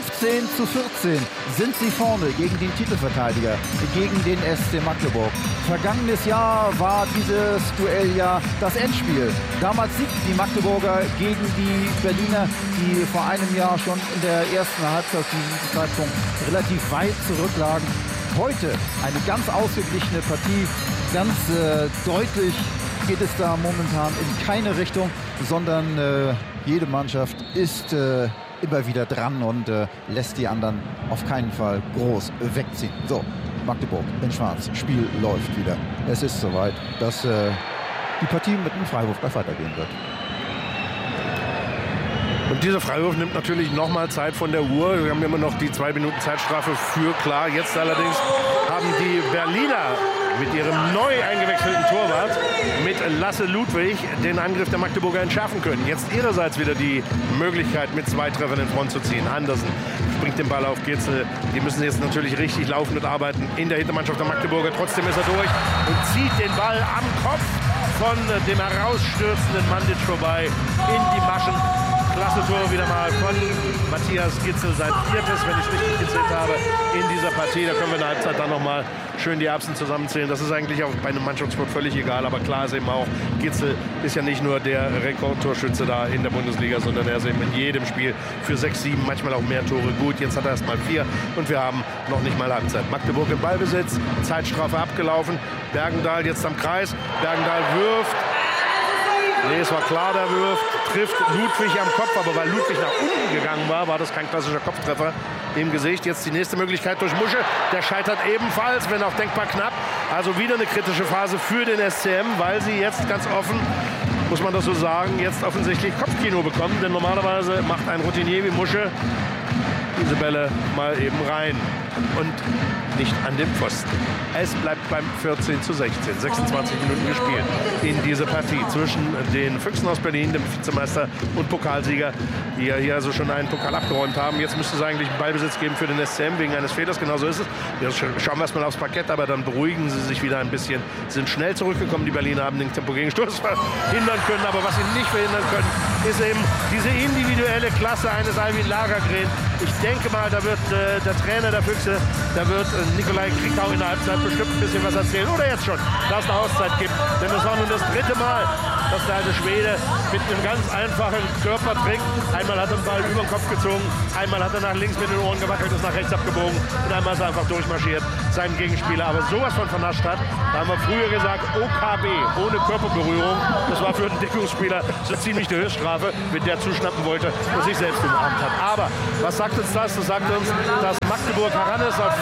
15:14 sind sie vorne gegen den Titelverteidiger, gegen den SC Magdeburg. Vergangenes Jahr war dieses Duell ja das Endspiel. Damals siegten die Magdeburger gegen die Berliner, die vor einem Jahr schon in der ersten Halbzeit zu diesem Zeitpunkt relativ weit zurücklagen. Heute eine ganz ausgeglichene Partie, ganz deutlich geht es da momentan in keine Richtung, sondern jede Mannschaft ist immer wieder dran und lässt die anderen auf keinen Fall groß wegziehen. So, Magdeburg in Schwarz, Spiel läuft wieder. Es ist soweit, dass die Partie mit einem Freiwurf gleich weitergehen wird. Und dieser Freiwurf nimmt natürlich nochmal Zeit von der Uhr. Wir haben immer noch die 2 Minuten Zeitstrafe für klar. Jetzt allerdings haben die Berliner mit ihrem neu eingewechselten Torwart, mit Lasse Ludwig, den Angriff der Magdeburger entschärfen können. Jetzt ihrerseits wieder die Möglichkeit, mit 2 Treffern in Front zu ziehen. Andersen bringt den Ball auf Gitzel. Die müssen jetzt natürlich richtig laufen und arbeiten in der Hintermannschaft der Magdeburger. Trotzdem ist er durch und zieht den Ball am Kopf von dem herausstürzenden Mandic vorbei in die Maschen. Klasse Tor wieder mal von Matthias Gitzel, sein 4., wenn ich richtig gezählt habe, in dieser Partie. Da können wir in der Halbzeit dann nochmal schön die Erbsen zusammenzählen. Das ist eigentlich auch bei einem Mannschaftssport völlig egal, aber klar ist eben auch, Gitzel ist ja nicht nur der Rekordtorschütze da in der Bundesliga, sondern er ist eben in jedem Spiel für 6, 7, manchmal auch mehr Tore gut. Jetzt hat er erst mal 4 und wir haben noch nicht mal Halbzeit. Magdeburg im Ballbesitz, Zeitstrafe abgelaufen, Bergendahl jetzt am Kreis, Bergendahl wirft. Nee, es war klar, der wirft, trifft Ludwig am Kopf, aber weil Ludwig nach unten gegangen war, war das kein klassischer Kopftreffer im Gesicht. Jetzt die nächste Möglichkeit durch Musche, der scheitert ebenfalls, wenn auch denkbar knapp. Also wieder eine kritische Phase für den SCM, weil sie jetzt ganz offen, muss man das so sagen, jetzt offensichtlich Kopfkino bekommen, denn normalerweise macht ein Routinier wie Musche diese Bälle mal eben rein und nicht an den Pfosten. Es bleibt beim 14:16, 26 Minuten gespielt in dieser Partie zwischen den Füchsen aus Berlin, dem Vizemeister und Pokalsieger, die ja hier also schon einen Pokal abgeräumt haben. Jetzt müsste es eigentlich einen Ballbesitz geben für den SCM wegen eines Fehlers, genau so ist es. Jetzt schauen wir erstmal aufs Parkett, aber dann beruhigen sie sich wieder ein bisschen, sind schnell zurückgekommen. Die Berliner haben den Tempogegenstoß verhindern können, aber was sie nicht verhindern können, ist eben diese individuelle Klasse eines Alvin Lagergren, Ich denke mal, da wird der Trainer der Füchse, da wird Nikolai Krickau in der Halbzeit bestimmt ein bisschen was erzählen. Oder jetzt schon, da es eine Auszeit gibt. Denn das war nun das 3. Mal, dass der alte Schwede mit einem ganz einfachen Körpertrick, einmal hat er den Ball über den Kopf gezogen, einmal hat er nach links mit den Ohren gewackelt, ist nach rechts abgebogen und einmal ist er einfach durchmarschiert, seinen Gegenspieler aber sowas von vernascht hat. Da haben wir früher gesagt, OKB, ohne Körperberührung. Das war für einen Deckungsspieler so ziemlich die Höchststrafe, mit der zuschnappen wollte und sich selbst umarmt hat. Aber was sagt uns das? Das sagt uns, dass Magdeburg heran ist auf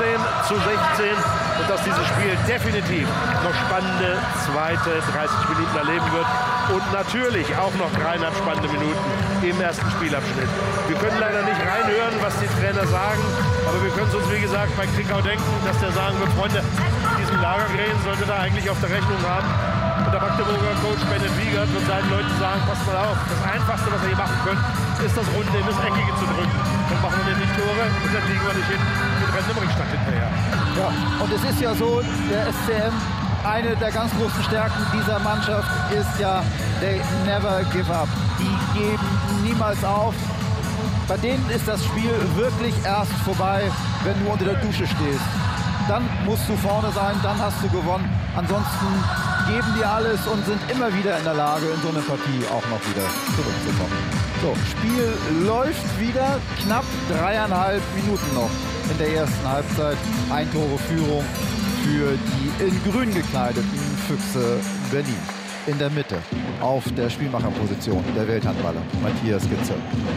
15:16 und dass dieses Spiel definitiv noch spannende zweite 30 Minuten erleben wird. Und natürlich auch noch 3,5 spannende Minuten im ersten Spielabschnitt. Wir können leider nicht reinhören, was die Trainer sagen, aber wir können es uns, wie gesagt, bei Krickau denken, dass der sagen wird, Freunde, diesen Lagergren sollte da eigentlich auf der Rechnung haben. Und der Magdeburger Coach Bennett Wiegert wird seinen Leuten sagen, passt mal auf, das Einfachste, was ihr hier machen könnt, ist das Runde in das Eckige zu drücken. Dann machen wir nicht Tore und dann liegen wir nicht hin und rennen im Rückstand hinterher. Ja, und es ist ja so, der SCM, eine der ganz großen Stärken dieser Mannschaft ist ja, they never give up. Die geben niemals auf. Bei denen ist das Spiel wirklich erst vorbei, wenn du unter der Dusche stehst. Dann musst du vorne sein, dann hast du gewonnen. Ansonsten geben die alles und sind immer wieder in der Lage, in so eine Partie auch noch wieder zurückzukommen. So, Spiel läuft wieder, knapp 3,5 Minuten noch in der ersten Halbzeit. 1 Tore Führung für die in grün gekleideten Füchse Berlin. In der Mitte, auf der Spielmacherposition, der Welthandballer Matthias Gitzel.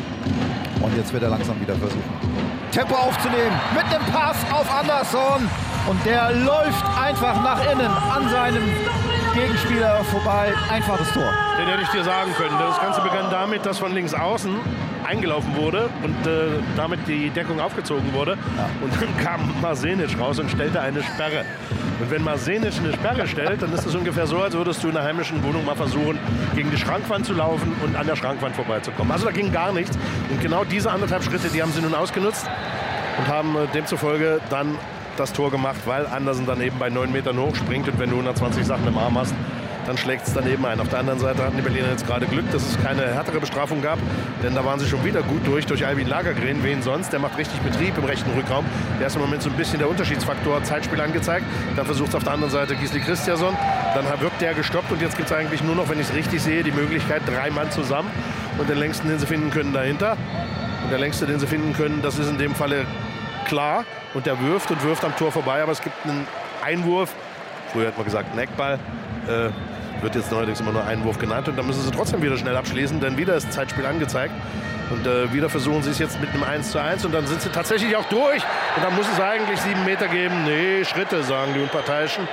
Und jetzt wird er langsam wieder versuchen, Tempo aufzunehmen mit dem Pass auf Andersson. Und der läuft einfach nach innen an seinem Gegenspieler vorbei. Einfaches Tor. Den hätte ich dir sagen können. Das Ganze begann damit, dass von links außen eingelaufen wurde und damit die Deckung aufgezogen wurde. Ja. Und dann kam Marsenic raus und stellte eine Sperre. Und wenn Marsenic eine Sperre stellt, dann ist es ungefähr so, als würdest du in einer heimischen Wohnung mal versuchen, gegen die Schrankwand zu laufen und an der Schrankwand vorbeizukommen. Also da ging gar nichts. Und genau diese 1,5 Schritte, die haben sie nun ausgenutzt und haben demzufolge dann das Tor gemacht, weil Andersen dann eben bei 9 Metern hochspringt und wenn du 120 Sachen im Arm hast, dann schlägt es daneben ein. Auf der anderen Seite hatten die Berliner jetzt gerade Glück, dass es keine härtere Bestrafung gab, denn da waren sie schon wieder gut durch Albin Lagergren, wen sonst. Der macht richtig Betrieb im rechten Rückraum. Der ist im Moment so ein bisschen der Unterschiedsfaktor Zeitspiel angezeigt. Dann versucht es auf der anderen Seite Gisli Christiansson. Dann wird der gestoppt und jetzt gibt es eigentlich nur noch, wenn ich es richtig sehe, die Möglichkeit, 3 Mann zusammen und den längsten, den sie finden können, dahinter. Und der längste, den sie finden können, das ist in dem Falle klar. Und der wirft am Tor vorbei, aber es gibt einen Einwurf. Früher hat man gesagt, ein Eckball. Wird jetzt neuerdings immer nur Einwurf genannt. Und dann müssen sie trotzdem wieder schnell abschließen, denn wieder ist Zeitspiel angezeigt. Und wieder versuchen sie es jetzt mit einem 1:1 und dann sind sie tatsächlich auch durch. Und dann muss es eigentlich 7 Meter geben. Nee, Schritte, sagen die Unparteiischen.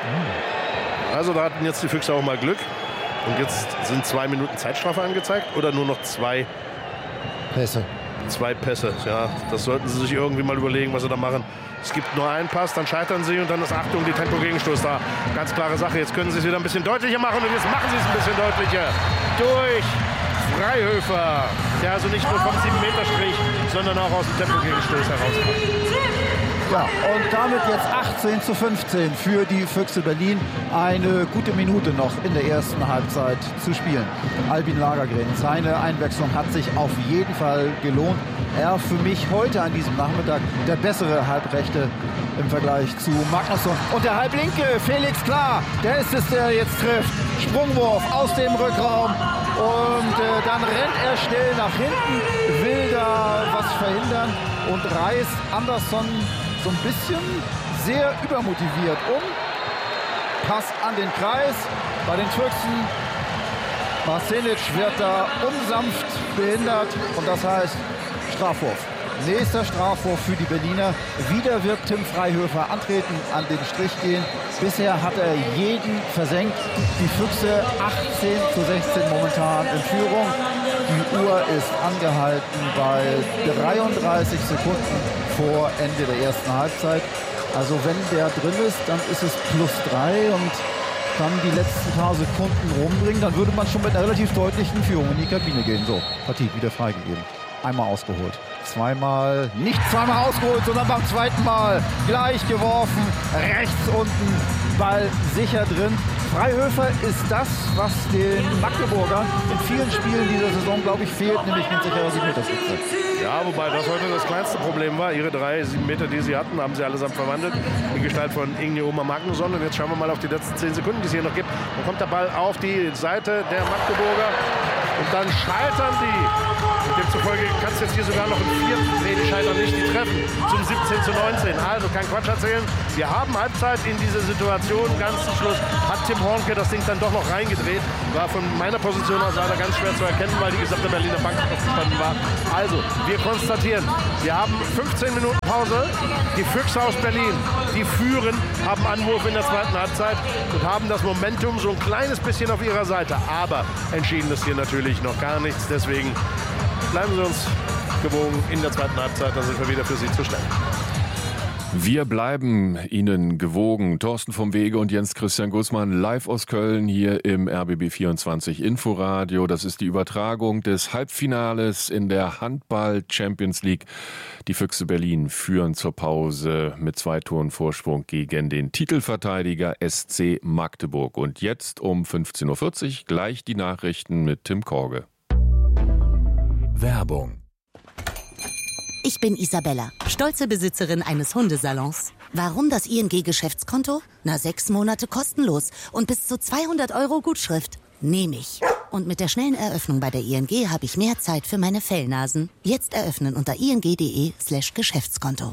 Also da hatten jetzt die Füchse auch mal Glück. Und jetzt sind 2 Minuten Zeitstrafe angezeigt oder nur noch 2 Pässe. 2 Pässe, ja. Das sollten sie sich irgendwie mal überlegen, was sie da machen. Es gibt nur einen Pass, dann scheitern sie und dann ist Achtung, die Tempo-Gegenstoß da. Ganz klare Sache. Jetzt können sie es wieder ein bisschen deutlicher machen und jetzt machen sie es ein bisschen deutlicher. Durch Freihöfer, der also nicht nur vom 7-Meter-Strich, sondern auch aus dem Tempo-Gegenstoß herauskommt. Ja, und damit jetzt 18:15 für die Füchse Berlin. Eine gute Minute noch in der ersten Halbzeit zu spielen. Albin Lagergren, seine Einwechslung hat sich auf jeden Fall gelohnt. Er für mich heute an diesem Nachmittag der bessere Halbrechte im Vergleich zu Magnusson. Und der Halblinke, Felix Klar, der ist es, der jetzt trifft. Sprungwurf aus dem Rückraum und dann rennt er schnell nach hinten, will da was verhindern und reißt Andersson so ein bisschen sehr übermotiviert passt an den Kreis bei den Füchsen. Marsenic wird da unsanft behindert und das heißt Strafwurf. Nächster Strafwurf für die Berliner. Wieder wird Tim Freihöfer antreten, an den Strich gehen. Bisher hat er jeden versenkt. Die Füchse 18:16 momentan in Führung. Die Uhr ist angehalten bei 33 Sekunden vor Ende der ersten Halbzeit. Also wenn der drin ist, dann ist es +3 und dann die letzten paar Sekunden rumbringen, dann würde man schon mit einer relativ deutlichen Führung in die Kabine gehen. So, Partie wieder freigegeben. Einmal ausgeholt. Nicht zweimal ausgeholt, sondern beim zweiten Mal gleich geworfen. Rechts unten Ball sicher drin. Freihöfer ist das, was den Magdeburgern in vielen Spielen dieser Saison, glaube ich, fehlt, nämlich ein sicherer 7-Meter-Schütze. Ja, wobei das heute das kleinste Problem war. Ihre 3 7 Meter, die sie hatten, haben sie allesamt verwandelt. In Gestalt von Inge Oma Magnusson. Und jetzt schauen wir mal auf die letzten 10 Sekunden, die es hier noch gibt. Dann kommt der Ball auf die Seite der Magdeburger. Und dann scheitern die. Und demzufolge kannst du jetzt hier sogar noch einen 4. Nee, die scheitern nicht, die treffen zum 17:19. Also kein Quatsch erzählen. Wir haben Halbzeit in dieser Situation. Ganz zum Schluss hat Tim Hornke das Ding dann doch noch reingedreht. War von meiner Position aus leider ganz schwer zu erkennen, weil die gesamte Berliner Bank aufgestanden war. Also, wir konstatieren, wir haben 15 Minuten Pause. Die Füchse aus Berlin, die führen, haben Anwurf in der zweiten Halbzeit und haben das Momentum so ein kleines bisschen auf ihrer Seite. Aber entschieden ist hier natürlich noch gar nichts. Deswegen bleiben Sie uns gewogen in der zweiten Halbzeit. Da sind wir wieder für Sie zu stellen. Wir bleiben Ihnen gewogen. Thorsten vom Wege und Jens Christian Gußmann live aus Köln hier im RBB24 Inforadio. Das ist die Übertragung des Halbfinales in der Handball-Champions League. Die Füchse Berlin führen zur Pause mit 2 Toren Vorsprung gegen den Titelverteidiger SC Magdeburg. Und jetzt um 15:40 Uhr gleich die Nachrichten mit Tim Korge. Werbung. Ich bin Isabella, stolze Besitzerin eines Hundesalons. Warum das ING-Geschäftskonto? 6 Monate kostenlos und bis zu 200 € Gutschrift. Nehme ich. Und mit der schnellen Eröffnung bei der ING habe ich mehr Zeit für meine Fellnasen. Jetzt eröffnen unter ing.de/Geschäftskonto.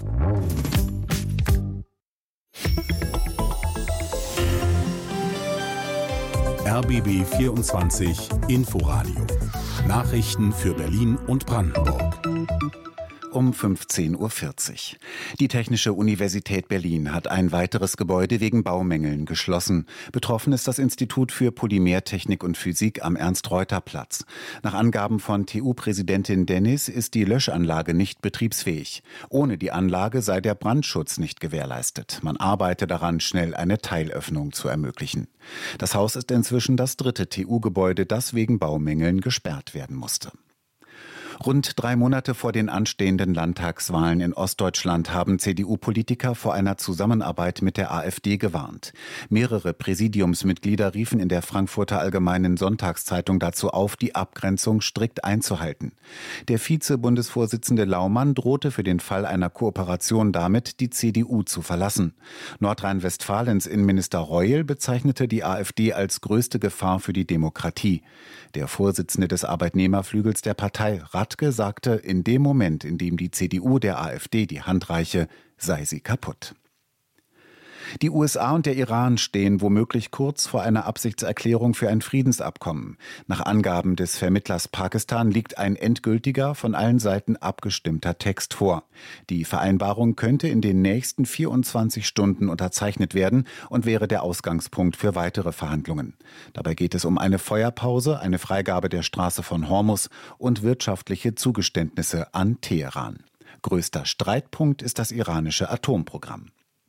RBB 24 Inforadio. Nachrichten für Berlin und Brandenburg. Um 15:40 Uhr. Die Technische Universität Berlin hat ein weiteres Gebäude wegen Baumängeln geschlossen. Betroffen ist das Institut für Polymertechnik und Physik am Ernst-Reuter-Platz. Nach Angaben von TU-Präsidentin Dennis ist die Löschanlage nicht betriebsfähig. Ohne die Anlage sei der Brandschutz nicht gewährleistet. Man arbeite daran, schnell eine Teilöffnung zu ermöglichen. Das Haus ist inzwischen das 3. TU-Gebäude, das wegen Baumängeln gesperrt werden musste. Rund 3 Monate vor den anstehenden Landtagswahlen in Ostdeutschland haben CDU-Politiker vor einer Zusammenarbeit mit der AfD gewarnt. Mehrere Präsidiumsmitglieder riefen in der Frankfurter Allgemeinen Sonntagszeitung dazu auf, die Abgrenzung strikt einzuhalten. Der Vize-Bundesvorsitzende Laumann drohte für den Fall einer Kooperation damit, die CDU zu verlassen. Nordrhein-Westfalens Innenminister Reul bezeichnete die AfD als größte Gefahr für die Demokratie. Der Vorsitzende des Arbeitnehmerflügels der Partei, Radke, sagte, in dem Moment, in dem die CDU der AfD die Hand reiche, sei sie kaputt. Die USA und der Iran stehen womöglich kurz vor einer Absichtserklärung für ein Friedensabkommen. Nach Angaben des Vermittlers Pakistan liegt ein endgültiger, von allen Seiten abgestimmter Text vor. Die Vereinbarung könnte in den nächsten 24 Stunden unterzeichnet werden und wäre der Ausgangspunkt für weitere Verhandlungen. Dabei geht es um eine Feuerpause, eine Freigabe der Straße von Hormuz und wirtschaftliche Zugeständnisse an Teheran. Größter Streitpunkt ist das iranische Atomprogramm.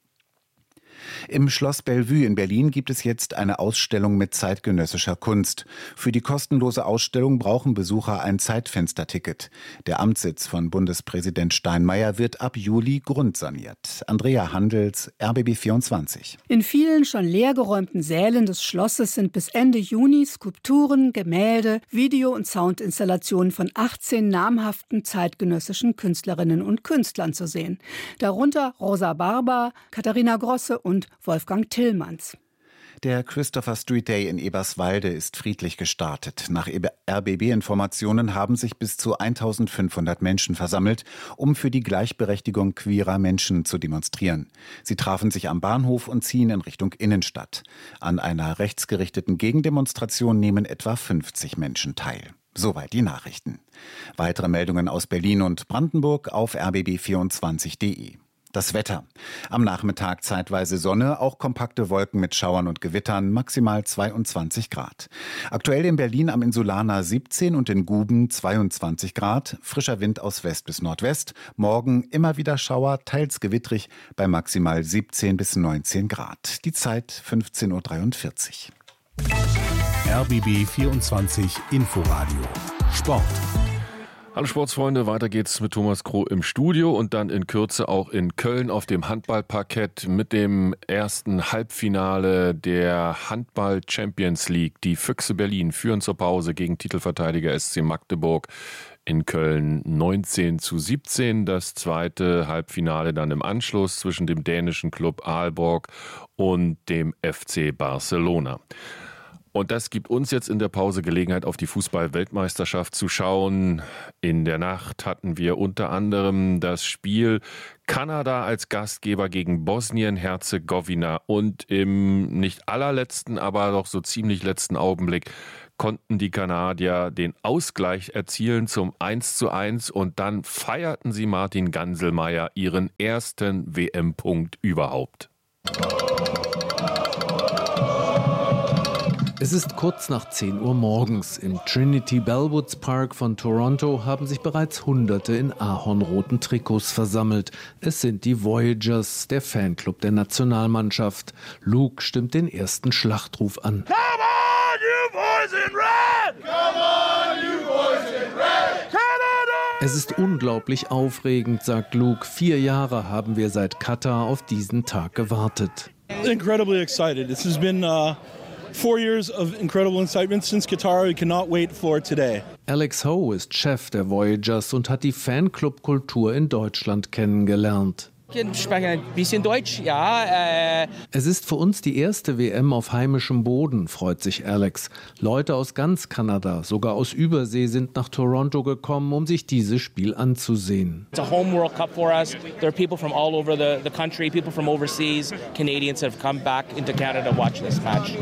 Im Schloss Bellevue in Berlin gibt es jetzt eine Ausstellung mit zeitgenössischer Kunst. Für die kostenlose Ausstellung brauchen Besucher ein Zeitfensterticket. Der Amtssitz von Bundespräsident Steinmeier wird ab Juli grundsaniert. Andrea Handels, RBB24. In vielen schon leergeräumten Sälen des Schlosses sind bis Ende Juni Skulpturen, Gemälde, Video- und Soundinstallationen von 18 namhaften zeitgenössischen Künstlerinnen und Künstlern zu sehen. Darunter Rosa Barber, Katharina Grosse und Wolfgang Tillmanns. Der Christopher Street Day in Eberswalde ist friedlich gestartet. Nach RBB-Informationen haben sich bis zu 1500 Menschen versammelt, um für die Gleichberechtigung queerer Menschen zu demonstrieren. Sie trafen sich am Bahnhof und ziehen in Richtung Innenstadt. An einer rechtsgerichteten Gegendemonstration nehmen etwa 50 Menschen teil. Soweit die Nachrichten. Weitere Meldungen aus Berlin und Brandenburg auf rbb24.de. Das Wetter. Am Nachmittag zeitweise Sonne, auch kompakte Wolken mit Schauern und Gewittern, maximal 22 Grad. Aktuell in Berlin am Insulaner 17 und in Guben 22 Grad. Frischer Wind aus West bis Nordwest. Morgen immer wieder Schauer, teils gewittrig bei maximal 17 bis 19 Grad. Die Zeit 15:43 Uhr. RBB 24 Inforadio. Sport. Hallo Sportsfreunde, weiter geht's mit Thomas Kroh im Studio und dann in Kürze auch in Köln auf dem Handballparkett mit dem ersten Halbfinale der Handball Champions League. Die Füchse Berlin führen zur Pause gegen Titelverteidiger SC Magdeburg in Köln 19:17. Das zweite Halbfinale dann im Anschluss zwischen dem dänischen Klub Aalborg und dem FC Barcelona. Und das gibt uns jetzt in der Pause Gelegenheit, auf die Fußball-Weltmeisterschaft zu schauen. In der Nacht hatten wir unter anderem das Spiel Kanada als Gastgeber gegen Bosnien-Herzegowina. Und im nicht allerletzten, aber doch so ziemlich letzten Augenblick konnten die Kanadier den Ausgleich erzielen zum 1:1 und dann feierten sie Martin Ganselmeier ihren ersten WM-Punkt überhaupt. Es ist kurz nach 10 Uhr morgens. Im Trinity Bellwoods Park von Toronto haben sich bereits Hunderte in ahornroten Trikots versammelt. Es sind die Voyagers, der Fanclub der Nationalmannschaft. Luke stimmt den ersten Schlachtruf an. Come on, you boys in red! Come on, you boys in red! Canada! Es ist unglaublich aufregend, sagt Luke. 4 Jahre haben wir seit Katar auf diesen Tag gewartet. Incredibly excited. This has been 4 years of incredible excitement since Qatar. We cannot wait for today. Alex Ho ist Chef der Voyagers und hat die Fanclub-Kultur in Deutschland kennengelernt. Ich spreche ein bisschen Deutsch, ja. Es ist für uns die erste WM auf heimischem Boden, freut sich Alex. Leute aus ganz Kanada, sogar aus Übersee, sind nach Toronto gekommen, um sich dieses Spiel anzusehen. It's a home World Cup for us. There are people from all over the country, people from overseas, Canadians have come back into Canada to watch this match.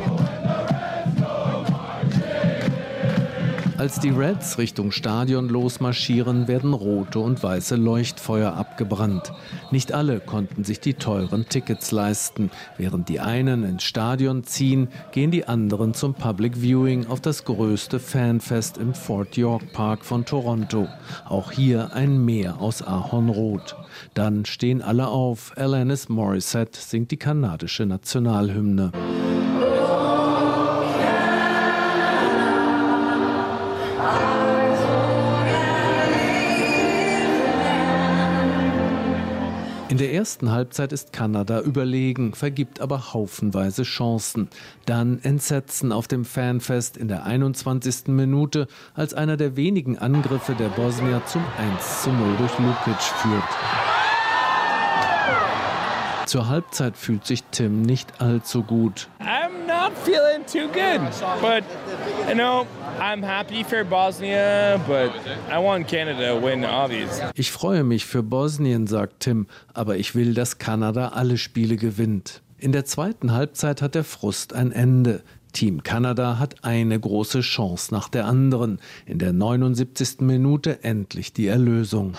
Als die Reds Richtung Stadion losmarschieren, werden rote und weiße Leuchtfeuer abgebrannt. Nicht alle konnten sich die teuren Tickets leisten. Während die einen ins Stadion ziehen, gehen die anderen zum Public Viewing auf das größte Fanfest im Fort York Park von Toronto. Auch hier ein Meer aus Ahornrot. Dann stehen alle auf. Alanis Morissette singt die kanadische Nationalhymne. In der ersten Halbzeit ist Kanada überlegen, vergibt aber haufenweise Chancen. Dann Entsetzen auf dem Fanfest in der 21. Minute, als einer der wenigen Angriffe der Bosnier zum 1:0 durch Lukic führt. Zur Halbzeit fühlt sich Tim nicht allzu gut. I'm not feeling too good, but you know, I'm happy for Bosnia, but I want Canada to win, obviously. Ich freue mich für Bosnien, sagt Tim, aber ich will, dass Kanada alle Spiele gewinnt. In der zweiten Halbzeit hat der Frust ein Ende. Team Kanada hat eine große Chance nach der anderen. In der 79. Minute endlich die Erlösung.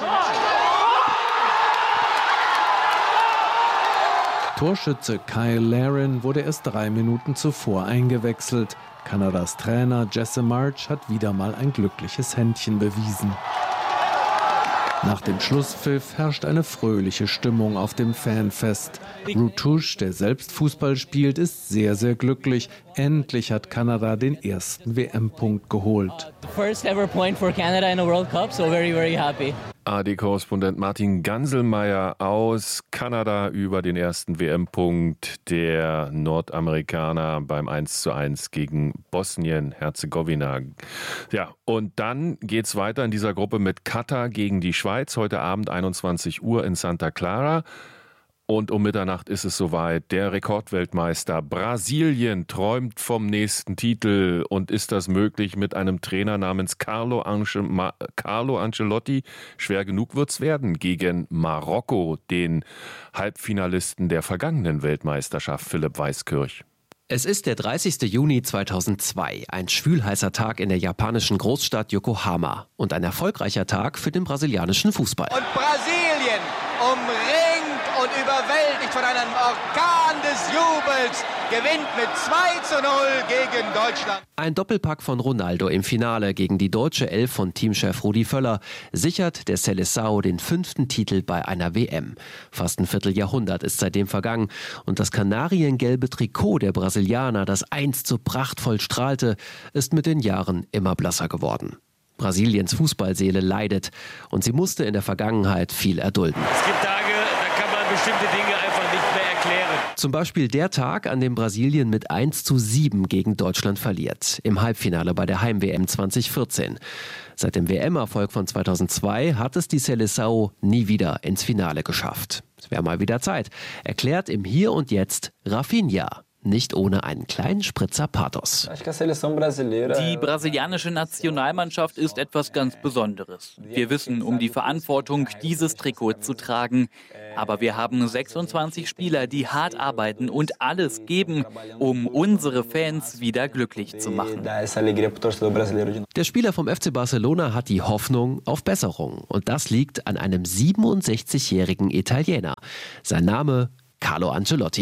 Torschütze Kyle Larin wurde erst 3 Minuten zuvor eingewechselt. Kanadas Trainer Jesse March hat wieder mal ein glückliches Händchen bewiesen. Nach dem Schlusspfiff herrscht eine fröhliche Stimmung auf dem Fanfest. Rutush, der selbst Fußball spielt, ist sehr, sehr glücklich. Endlich hat Kanada den ersten WM-Punkt geholt. First ever point for Canada in a World Cup, so very, very happy. ARD-Korrespondent Martin Ganselmeier aus Kanada über den ersten WM-Punkt der Nordamerikaner beim 1:1 gegen Bosnien-Herzegowina. Ja, und dann geht's weiter in dieser Gruppe mit Katar gegen die Schweiz. Heute Abend 21 Uhr in Santa Clara. Und um Mitternacht ist es soweit. Der Rekordweltmeister Brasilien träumt vom nächsten Titel. Und ist das möglich mit einem Trainer namens Carlo Ancelotti? Schwer genug wird's werden gegen Marokko, den Halbfinalisten der vergangenen Weltmeisterschaft, Philipp Weiskirch. Es ist der 30. Juni 2002, ein schwülheißer Tag in der japanischen Großstadt Yokohama und ein erfolgreicher Tag für den brasilianischen Fußball. Und Brasilien umringt und überwältigt von einem Orkan des Jubels, gewinnt mit 2:0 gegen Deutschland. Ein Doppelpack von Ronaldo im Finale gegen die deutsche Elf von Teamchef Rudi Völler sichert der Seleção den 5. Titel bei einer WM. Fast ein Vierteljahrhundert ist seitdem vergangen und das kanariengelbe Trikot der Brasilianer, das einst so prachtvoll strahlte, ist mit den Jahren immer blasser geworden. Brasiliens Fußballseele leidet und sie musste in der Vergangenheit viel erdulden. Es gibt Tage, da kann man bestimmte Dinge einfach nicht mehr erklären. Zum Beispiel der Tag, an dem Brasilien mit 1:7 gegen Deutschland verliert, im Halbfinale bei der Heim-WM 2014. Seit dem WM-Erfolg von 2002 hat es die Seleção nie wieder ins Finale geschafft. Es wäre mal wieder Zeit, erklärt im Hier und Jetzt Rafinha. Nicht ohne einen kleinen Spritzer Pathos. Die brasilianische Nationalmannschaft ist etwas ganz Besonderes. Wir wissen um die Verantwortung, dieses Trikot zu tragen. Aber wir haben 26 Spieler, die hart arbeiten und alles geben, um unsere Fans wieder glücklich zu machen. Der Spieler vom FC Barcelona hat die Hoffnung auf Besserung. Und das liegt an einem 67-jährigen Italiener. Sein Name Carlo Ancelotti.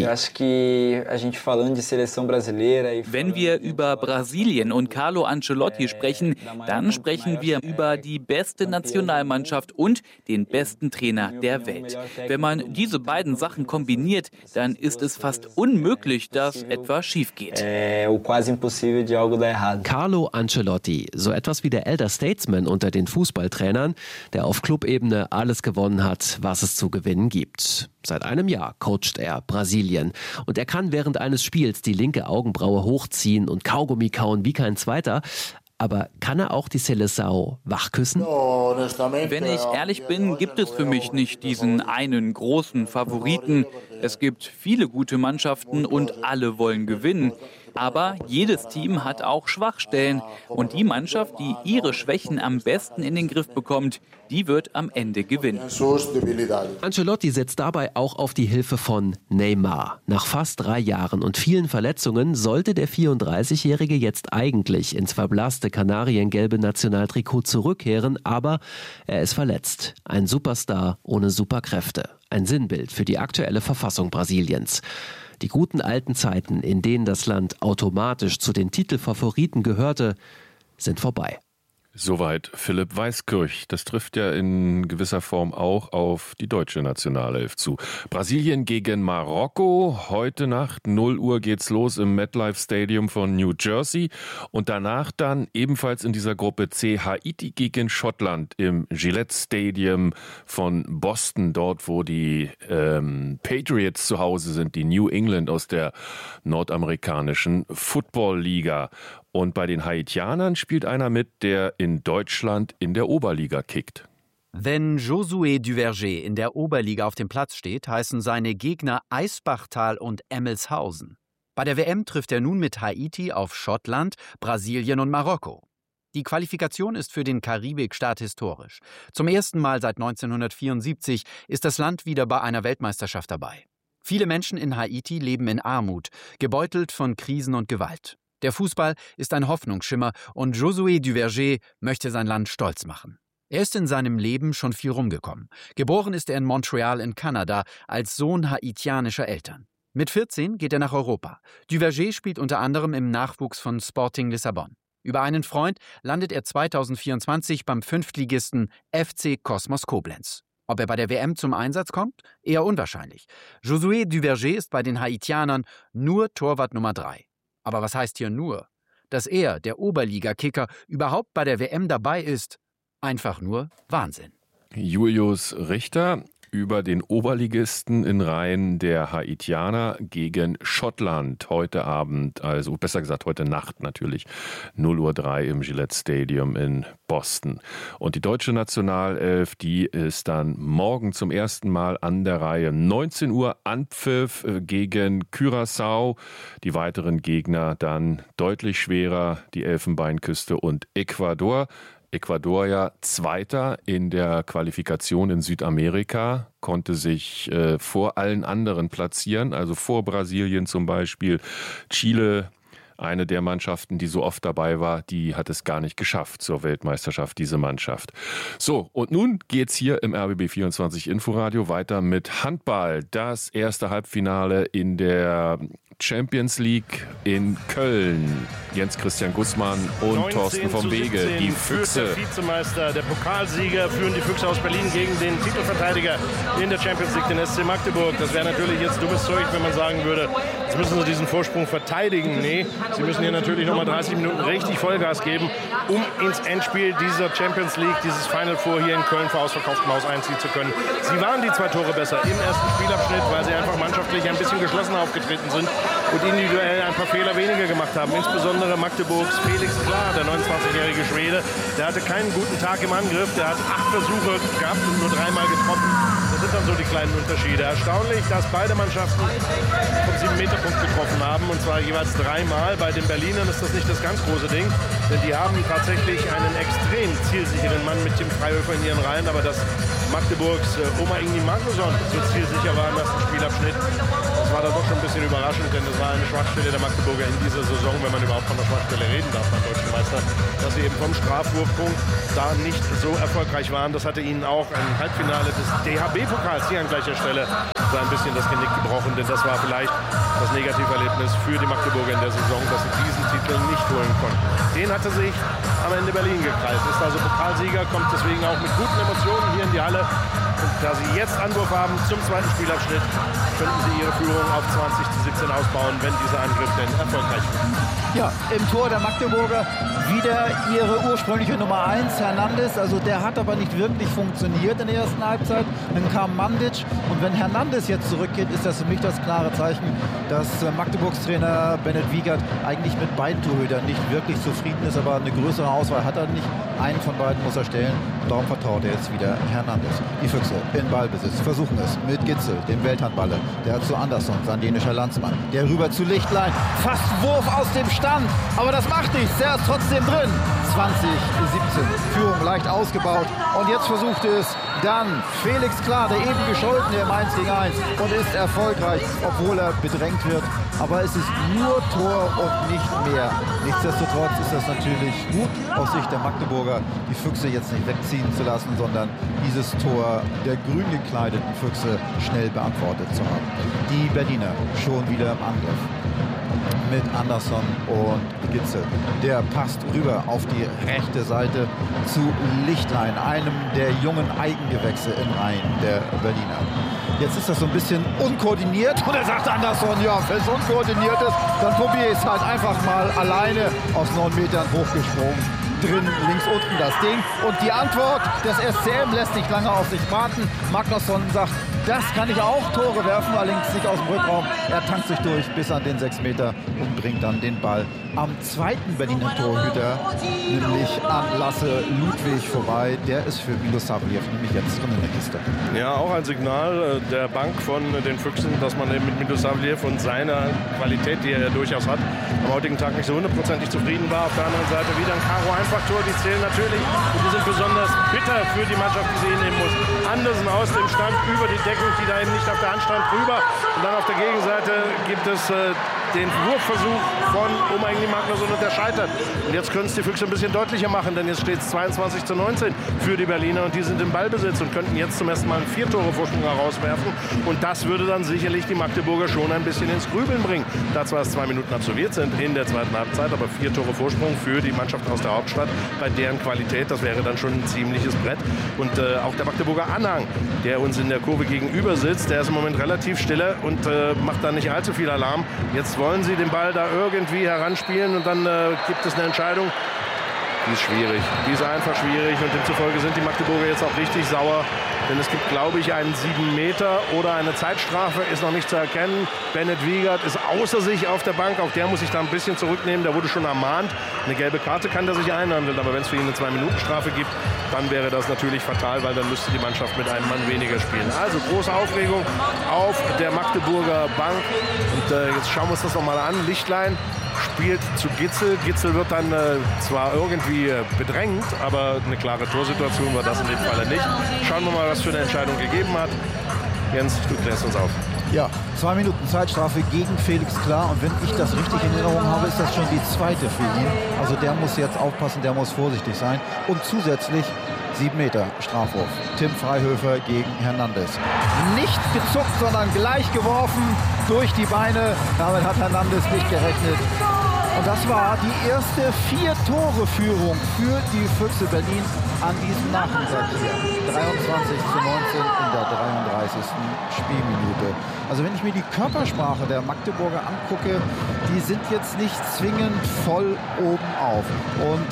Wenn wir über Brasilien und Carlo Ancelotti sprechen, dann sprechen wir über die beste Nationalmannschaft und den besten Trainer der Welt. Wenn man diese beiden Sachen kombiniert, dann ist es fast unmöglich, dass etwas schief geht. Carlo Ancelotti, so etwas wie der Elder Statesman unter den Fußballtrainern, der auf Clubebene alles gewonnen hat, was es zu gewinnen gibt. Seit einem Jahr coacht er Brasilien und er kann während eines Spiels die linke Augenbraue hochziehen und Kaugummi kauen wie kein zweiter. Aber kann er auch die Seleção wachküssen? Wenn ich ehrlich bin, gibt es für mich nicht diesen einen großen Favoriten. Es gibt viele gute Mannschaften und alle wollen gewinnen. Aber jedes Team hat auch Schwachstellen. Und die Mannschaft, die ihre Schwächen am besten in den Griff bekommt, die wird am Ende gewinnen. Ancelotti setzt dabei auch auf die Hilfe von Neymar. Nach fast 3 Jahren und vielen Verletzungen sollte der 34-Jährige jetzt eigentlich ins verblasste kanariengelbe Nationaltrikot zurückkehren, aber er ist verletzt. Ein Superstar ohne Superkräfte. Ein Sinnbild für die aktuelle Verfassung Brasiliens. Die guten alten Zeiten, in denen das Land automatisch zu den Titelfavoriten gehörte, sind vorbei. Soweit Philipp Weißkirch. Das trifft ja in gewisser Form auch auf die deutsche Nationalelf zu. Brasilien gegen Marokko. Heute Nacht 0 Uhr geht's los im MetLife Stadium von New Jersey. Und danach dann ebenfalls in dieser Gruppe C Haiti gegen Schottland im Gillette Stadium von Boston. Dort, wo die Patriots zu Hause sind, die New England aus der nordamerikanischen Football-Liga. Und bei den Haitianern spielt einer mit, der in Deutschland in der Oberliga kickt. Wenn Josué Duverger in der Oberliga auf dem Platz steht, heißen seine Gegner Eisbachtal und Emmelshausen. Bei der WM trifft er nun mit Haiti auf Schottland, Brasilien und Marokko. Die Qualifikation ist für den Karibikstaat historisch. Zum ersten Mal seit 1974 ist das Land wieder bei einer Weltmeisterschaft dabei. Viele Menschen in Haiti leben in Armut, gebeutelt von Krisen und Gewalt. Der Fußball ist ein Hoffnungsschimmer und Josué Duverger möchte sein Land stolz machen. Er ist in seinem Leben schon viel rumgekommen. Geboren ist er in Montreal in Kanada als Sohn haitianischer Eltern. Mit 14 geht er nach Europa. Duverger spielt unter anderem im Nachwuchs von Sporting Lissabon. Über einen Freund landet er 2024 beim Fünftligisten FC Kosmos Koblenz. Ob er bei der WM zum Einsatz kommt? Eher unwahrscheinlich. Josué Duverger ist bei den Haitianern nur Torwart Nummer 3. Aber was heißt hier nur? Dass er, der Oberliga-Kicker, überhaupt bei der WM dabei ist, einfach nur Wahnsinn. Julius Richter über den Oberligisten in Reihen der Haitianer gegen Schottland. Heute Abend, also besser gesagt heute Nacht natürlich, 0:03 Uhr im Gillette Stadium in Boston. Und die deutsche Nationalelf, die ist dann morgen zum ersten Mal an der Reihe. 19 Uhr Anpfiff gegen Curaçao. Die weiteren Gegner dann deutlich schwerer, die Elfenbeinküste und Ecuador. Ecuador ja Zweiter in der Qualifikation in Südamerika, konnte sich vor allen anderen platzieren, also vor Brasilien zum Beispiel. Chile, eine der Mannschaften, die so oft dabei war, die hat es gar nicht geschafft zur Weltmeisterschaft, diese Mannschaft. So, und nun geht's hier im RBB 24 Inforadio weiter mit Handball. Das erste Halbfinale in der Champions League in Köln. Jens-Christian Gussmann und Thorsten vom Wege, die Füchse. Der Vizemeister, der Pokalsieger, führen die Füchse aus Berlin gegen den Titelverteidiger in der Champions League, den SC Magdeburg. Das wäre natürlich jetzt dummes Zeug, wenn man sagen würde, jetzt müssen sie diesen Vorsprung verteidigen. Nee, sie müssen hier natürlich nochmal 30 Minuten richtig Vollgas geben, um ins Endspiel dieser Champions League, dieses Final Four hier in Köln vor ausverkauftem Haus einziehen zu können. Sie waren die 2 Tore besser im ersten Spielabschnitt, weil sie einfach mannschaftlich ein bisschen geschlossener aufgetreten sind und individuell ein paar Fehler weniger gemacht haben. Insbesondere Magdeburgs Felix Klar, der 29-jährige Schwede, der hatte keinen guten Tag im Angriff. Der hat 8 Versuche gehabt und nur 3-mal getroffen. Das sind dann so die kleinen Unterschiede. Erstaunlich, dass beide Mannschaften vom 7-Meter-Punkt getroffen haben, und zwar jeweils 3-mal. Bei den Berlinern ist das nicht das ganz große Ding, denn die haben tatsächlich einen extrem zielsicheren Mann mit Tim Freihöfer in ihren Reihen, aber dass Magdeburgs Oma Ingrid Magnusson so zielsicher war im ersten Spielabschnitt, das war dann doch schon ein bisschen überraschend, denn es war eine Schwachstelle der Magdeburger in dieser Saison, wenn man überhaupt von der Schwachstelle reden darf beim Deutschen Meister, dass sie eben vom Strafwurfpunkt da nicht so erfolgreich waren. Das hatte ihnen auch ein Halbfinale des DHB-Pokals hier an gleicher Stelle so ein bisschen das Genick gebrochen, denn das war vielleicht das Negativerlebnis für die Magdeburger in der Saison, dass sie diesen Titel nicht holen konnten. Den hatte sich am Ende Berlin gekrallt, ist also Pokalsieger, kommt deswegen auch mit guten Emotionen hier in die Halle. Und da sie jetzt Anwurf haben zum zweiten Spielabschnitt, könnten sie ihre Führung auf 20:17 ausbauen, wenn dieser Angriff denn erfolgreich wird. Ja, im Tor der Magdeburger wieder ihre ursprüngliche Nummer 1, Hernandez. Also der hat aber nicht wirklich funktioniert in der ersten Halbzeit. Dann kam Mandic. Und wenn Hernandez jetzt zurückgeht, ist das für mich das klare Zeichen, dass Magdeburgs Trainer Bennett Wiegert eigentlich mit beiden Torhütern nicht wirklich zufrieden ist. Aber eine größere Auswahl hat er nicht. Einen von beiden muss er stellen. Und darum vertraut er jetzt wieder Hernandez. Die Füchse in Ballbesitz versuchen es mit Gitzel, dem Welthandballer. Der hat zu Andersson, sein dänischer Landsmann. Der rüber zu Lichtlein. Fast Wurf aus dem Stand. Aber das macht nichts. Der ist trotzdem drin. 20:17. Führung leicht ausgebaut. Und jetzt versucht es dann Felix Klar, der eben gescholtene im 1-gegen-1 und ist erfolgreich, obwohl er bedrängt wird. Aber es ist nur Tor und nicht mehr. Nichtsdestotrotz ist das natürlich gut aus Sicht der Magdeburger, die Füchse jetzt nicht wegziehen zu lassen, sondern dieses Tor der grün gekleideten Füchse schnell beantwortet zu haben. Die Berliner schon wieder im Angriff mit Andersson und Gitzel. Der passt rüber auf die rechte Seite zu Lichtlein, einem der jungen Eigengewächse in Reihen der Berliner. Jetzt ist das so ein bisschen unkoordiniert und er sagt Andersson, ja, wenn es unkoordiniert ist, dann probiere ich es halt einfach mal alleine aus 9 Metern hochgesprungen. Drin, links unten das Ding. Und die Antwort des SCM lässt nicht lange auf sich warten. Magnusson sagt, das kann ich auch Tore werfen, allerdings nicht aus dem Rückraum. Er tankt sich durch bis an den 6 Meter und bringt dann den Ball am zweiten Berliner Torhüter, nämlich an Lasse Ludwig vorbei. Der ist für Milosavljev nämlich jetzt drin in der Kiste. Ja, auch ein Signal der Bank von den Füchsen, dass man eben mit Milosavljev und seiner Qualität, die er ja durchaus hat, am heutigen Tag nicht so hundertprozentig zufrieden war. Auf der anderen Seite wieder ein Karo-Einfachtor, die zählen natürlich und die sind besonders bitter für die Mannschaft, die sie hinnehmen muss. Andersen aus dem Stand über die Deckung, die da eben nicht auf der Hand stand, rüber. Und dann auf der Gegenseite gibt es den Wurfversuch von Oma Ingrid Magnusson und der scheitert. Und jetzt können es die Füchse ein bisschen deutlicher machen, denn jetzt steht es 22:19 für die Berliner und die sind im Ballbesitz und könnten jetzt zum ersten Mal einen 4-Tore-Vorsprung herauswerfen. Und das würde dann sicherlich die Magdeburger schon ein bisschen ins Grübeln bringen. Da zwar 2 Minuten absolviert sind in der zweiten Halbzeit, aber 4 Tore Vorsprung für die Mannschaft aus der Hauptstadt bei deren Qualität, das wäre dann schon ein ziemliches Brett. Und auch der Magdeburger Anhang, der uns in der Kurve gegenüber sitzt, der ist im Moment relativ stille und macht da nicht allzu viel Alarm. Jetzt wollen sie den Ball da irgendwie heranspielen und dann gibt es eine Entscheidung. Die ist schwierig. Die ist einfach schwierig und demzufolge sind die Magdeburger jetzt auch richtig sauer. Denn es gibt, glaube ich, einen 7 Meter oder eine Zeitstrafe, ist noch nicht zu erkennen. Bennett Wiegert ist außer sich auf der Bank. Auch der muss sich da ein bisschen zurücknehmen. Der wurde schon ermahnt. Eine gelbe Karte kann der sich einhandeln. Aber wenn es für ihn eine 2-Minuten-Strafe gibt, dann wäre das natürlich fatal, weil dann müsste die Mannschaft mit einem Mann weniger spielen. Also große Aufregung auf der Magdeburger Bank. Und jetzt schauen wir uns das nochmal an. Lichtlein spielt zu Gitzel. Gitzel wird dann zwar irgendwie bedrängt, aber eine klare Torsituation war das in dem Falle nicht. Schauen wir mal, was für eine Entscheidung gegeben hat. Jens, du klärst uns auf. Ja, 2 Minuten Zeitstrafe gegen Felix Klar. Und wenn ich das richtig in Erinnerung habe, ist das schon die zweite für ihn. Also der muss jetzt aufpassen, der muss vorsichtig sein. Und zusätzlich 7 Meter Strafwurf. Tim Freihöfer gegen Hernandez. Nicht gezuckt, sondern gleich geworfen durch die Beine. Damit hat Hernandez nicht gerechnet. Und das war die erste 4-Tore-Führung für die Füchse Berlin an diesem Nachmittag hier. 23:19 in der 33. Spielminute. Also wenn ich mir die Körpersprache der Magdeburger angucke, die sind jetzt nicht zwingend voll oben auf. Und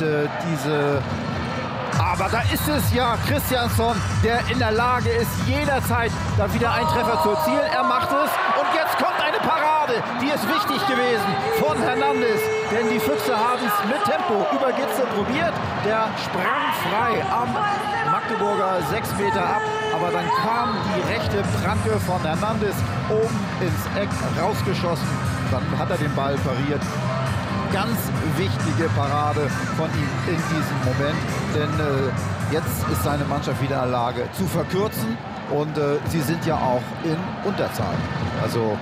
aber da ist es ja Christiansson, der in der Lage ist, jederzeit da wieder einen Treffer zu erzielen. Er macht es und jetzt kommt eine Parade, die ist wichtig gewesen von Hernandez. Denn die Füchse haben es mit Tempo über Gitzel probiert. Der sprang frei am Magdeburger 6 Meter ab. Aber dann kam die rechte Pranke von Hernandez oben ins Eck rausgeschossen. Dann hat er den Ball pariert. Ganz wichtige Parade von ihm in diesem Moment, denn jetzt ist seine Mannschaft wieder in der Lage zu verkürzen und sie sind ja auch in Unterzahl. Also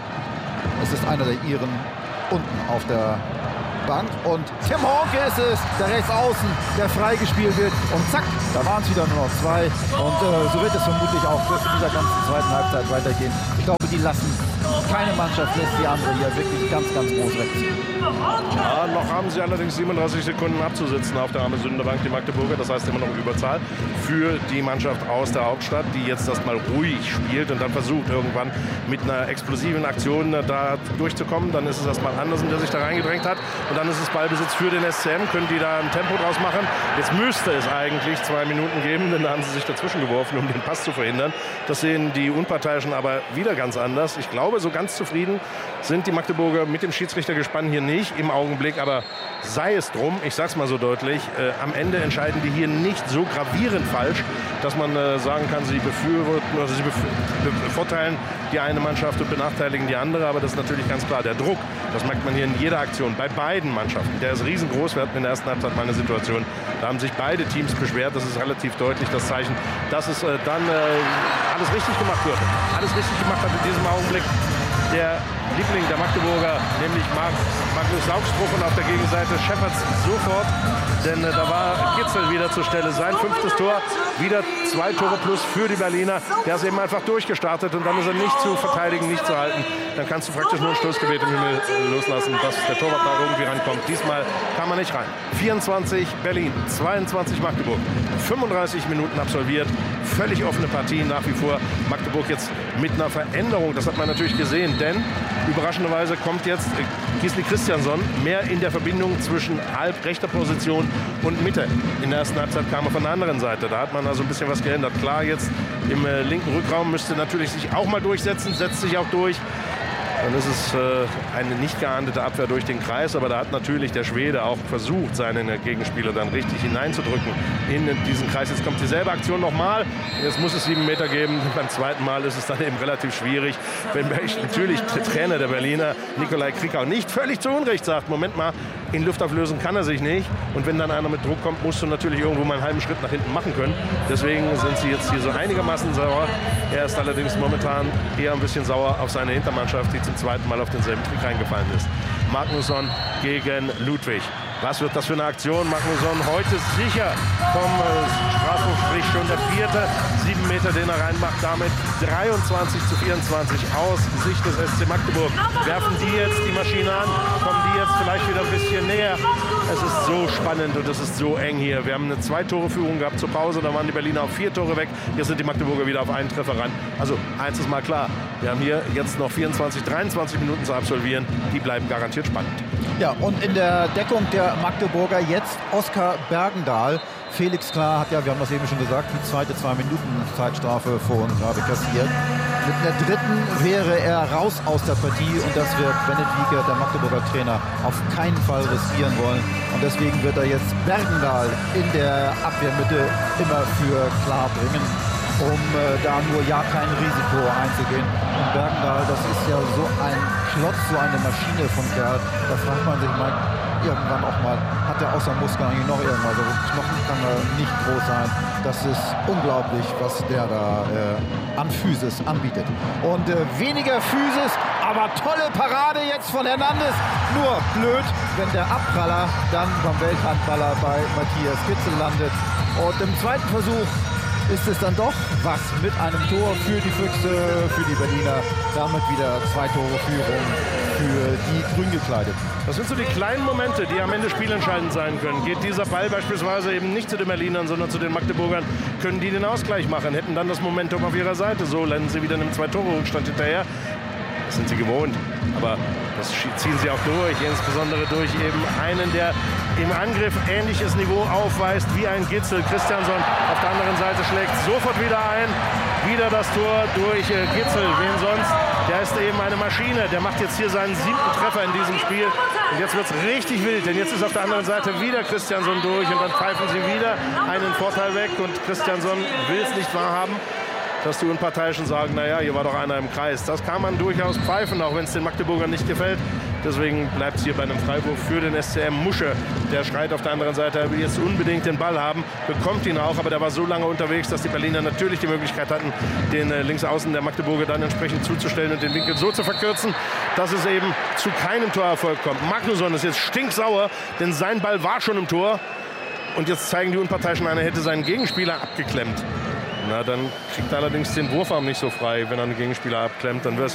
es ist einer der Iren unten auf der Bank und Tim Hornke ist es, der Rechtsaußen, der freigespielt wird und zack, da waren es wieder nur noch 2 und so wird es vermutlich auch in dieser ganzen zweiten Halbzeit weitergehen. Ich glaube, keine Mannschaft lässt die andere hier wirklich ganz, ganz groß wegziehen. Ja, noch haben sie allerdings 37 Sekunden abzusitzen auf der Arne-Sünde-Bank, die Magdeburger. Das heißt immer noch Überzahl für die Mannschaft aus der Hauptstadt, die jetzt erstmal ruhig spielt und dann versucht irgendwann mit einer explosiven Aktion da durchzukommen. Dann ist es erstmal Andersen, der sich da reingedrängt hat. Und dann ist es Ballbesitz für den SCM. Können die da ein Tempo draus machen? Jetzt müsste es eigentlich 2 Minuten geben, denn da haben sie sich dazwischen geworfen, um den Pass zu verhindern. Das sehen die Unparteiischen aber wieder ganz anders. Ich glaube, so ganz zufrieden sind die Magdeburger mit dem Schiedsrichtergespann hier nicht im Augenblick, aber sei es drum, ich sag's mal so deutlich, am Ende entscheiden die hier nicht so gravierend falsch, dass man sagen kann, sie befürworten oder sie bevorteilen die eine Mannschaft und benachteiligen die andere, aber das ist natürlich ganz klar. Der Druck, das merkt man hier in jeder Aktion, bei beiden Mannschaften, der ist riesengroß. Wir hatten in der ersten Halbzeit mal eine Situation, da haben sich beide Teams beschwert, das ist relativ deutlich das Zeichen, dass es dann alles richtig gemacht wird. Alles richtig gemacht hat in diesem Augenblick der Liebling der Magdeburger, nämlich Magnus Augsbruch, und auf der Gegenseite Scheppertz sofort, denn da war Gitzel wieder zur Stelle. Sein 5. Tor, wieder 2 Tore plus für die Berliner. Der ist eben einfach durchgestartet und dann ist er nicht zu verteidigen, nicht zu halten. Dann kannst du praktisch nur ein Stoßgebet im Himmel loslassen, dass der Torwart da irgendwie rankommt. Diesmal kam er nicht rein. 24 Berlin, 22 Magdeburg. 35 Minuten absolviert, völlig offene Partie nach wie vor. Magdeburg jetzt mit einer Veränderung, das hat man natürlich gesehen, denn überraschenderweise kommt jetzt Gisli Christiansson mehr in der Verbindung zwischen halb-rechter Position und Mitte. In der ersten Halbzeit kam er von der anderen Seite. Da hat man also ein bisschen was geändert. Klar, jetzt im linken Rückraum müsste natürlich sich auch mal durchsetzen, setzt sich auch durch. Dann ist es eine nicht geahndete Abwehr durch den Kreis, aber da hat natürlich der Schwede auch versucht, seinen Gegenspieler dann richtig hineinzudrücken in diesen Kreis. Jetzt kommt dieselbe Aktion nochmal. Jetzt muss es 7 Meter geben. Beim zweiten Mal ist es dann eben relativ schwierig, wenn natürlich der Trainer der Berliner, Nikolai Krikau, nicht völlig zu Unrecht sagt, Moment mal, in Luft auflösen kann er sich nicht. Und wenn dann einer mit Druck kommt, musst du natürlich irgendwo mal einen halben Schritt nach hinten machen können. Deswegen sind sie jetzt hier so einigermaßen sauer. Er ist allerdings momentan eher ein bisschen sauer auf seine Hintermannschaft, die zum zweiten Mal auf denselben Trick reingefallen ist. Magnusson gegen Ludwig. Was wird das für eine Aktion? Magnusson heute sicher vom Strafhof, sprich schon der 4. 7 Meter, den er reinmacht. Damit 23:24 aus Sicht des SC Magdeburg. Werfen die jetzt die Maschine an? Kommen die jetzt vielleicht wieder ein bisschen näher? Es ist so spannend und es ist so eng hier. Wir haben eine 2-Tore-Führung gehabt zur Pause. Da waren die Berliner auf 4 Tore weg. Jetzt sind die Magdeburger wieder auf einen Treffer ran. Also eins ist mal klar. Wir haben hier jetzt noch 23 Minuten zu absolvieren. Die bleiben garantiert spannend. Ja, und in der Deckung der Magdeburger jetzt Oskar Bergendahl. Felix Klar hat ja, wir haben das eben schon gesagt, die zweite 2-Minuten-Zeitstrafe vorhin gerade kassiert. Mit einer dritten wäre er raus aus der Partie und das wird Bennett Wiegert, der Magdeburger Trainer, auf keinen Fall riskieren wollen. Und deswegen wird er jetzt Bergendahl in der Abwehrmitte immer für Klar bringen. um da nur ja kein Risiko einzugehen. Und Bergendahl, das ist ja so ein Klotz, so eine Maschine von Kerl. Da fragt man sich mal irgendwann auch mal, hat der außer Muskeln eigentlich noch irgendwas? Also Knochen kann er nicht groß sein. Das ist unglaublich, was der da an Physis anbietet. Und weniger Physis, aber tolle Parade jetzt von Hernandez. Nur blöd, wenn der Abpraller dann beim Welthandballer bei Matthias Kitzel landet. Und im zweiten Versuch ist es dann doch was mit einem Tor für die Füchse, für die Berliner. Damit wieder 2 Tore Führung für die Grüngekleideten. Das sind so die kleinen Momente, die am Ende spielentscheidend sein können. Geht dieser Ball beispielsweise eben nicht zu den Berlinern, sondern zu den Magdeburgern, können die den Ausgleich machen, hätten dann das Momentum auf ihrer Seite. So landen sie wieder in einem 2-Tore-Rückstand hinterher. Das sind sie gewohnt, aber das ziehen sie auch durch, insbesondere durch eben einen, der im Angriff ähnliches Niveau aufweist wie ein Gitzel. Christiansson auf der anderen Seite schlägt sofort wieder ein. Wieder das Tor durch Gitzel. Wen sonst? Der ist eben eine Maschine. Der macht jetzt hier seinen 7. Treffer in diesem Spiel. Und jetzt wird es richtig wild, denn jetzt ist auf der anderen Seite wieder Christiansson durch und dann pfeifen sie wieder einen Vorteil weg und Christiansson will es nicht wahrhaben, dass die Unparteiischen sagen, naja, hier war doch einer im Kreis. Das kann man durchaus pfeifen, auch wenn es den Magdeburgern nicht gefällt. Deswegen bleibt es hier bei einem Freiwurf für den SCM. Musche, der schreit auf der anderen Seite, er will jetzt unbedingt den Ball haben, bekommt ihn auch, aber der war so lange unterwegs, dass die Berliner natürlich die Möglichkeit hatten, den Linksaußen der Magdeburger dann entsprechend zuzustellen und den Winkel so zu verkürzen, dass es eben zu keinem Torerfolg kommt. Magnusson ist jetzt stinksauer, denn sein Ball war schon im Tor. Und jetzt zeigen die Unparteiischen, einer hätte seinen Gegenspieler abgeklemmt. Na, dann kriegt er allerdings den Wurfarm nicht so frei, wenn er einen Gegenspieler abklemmt. Dann wäre es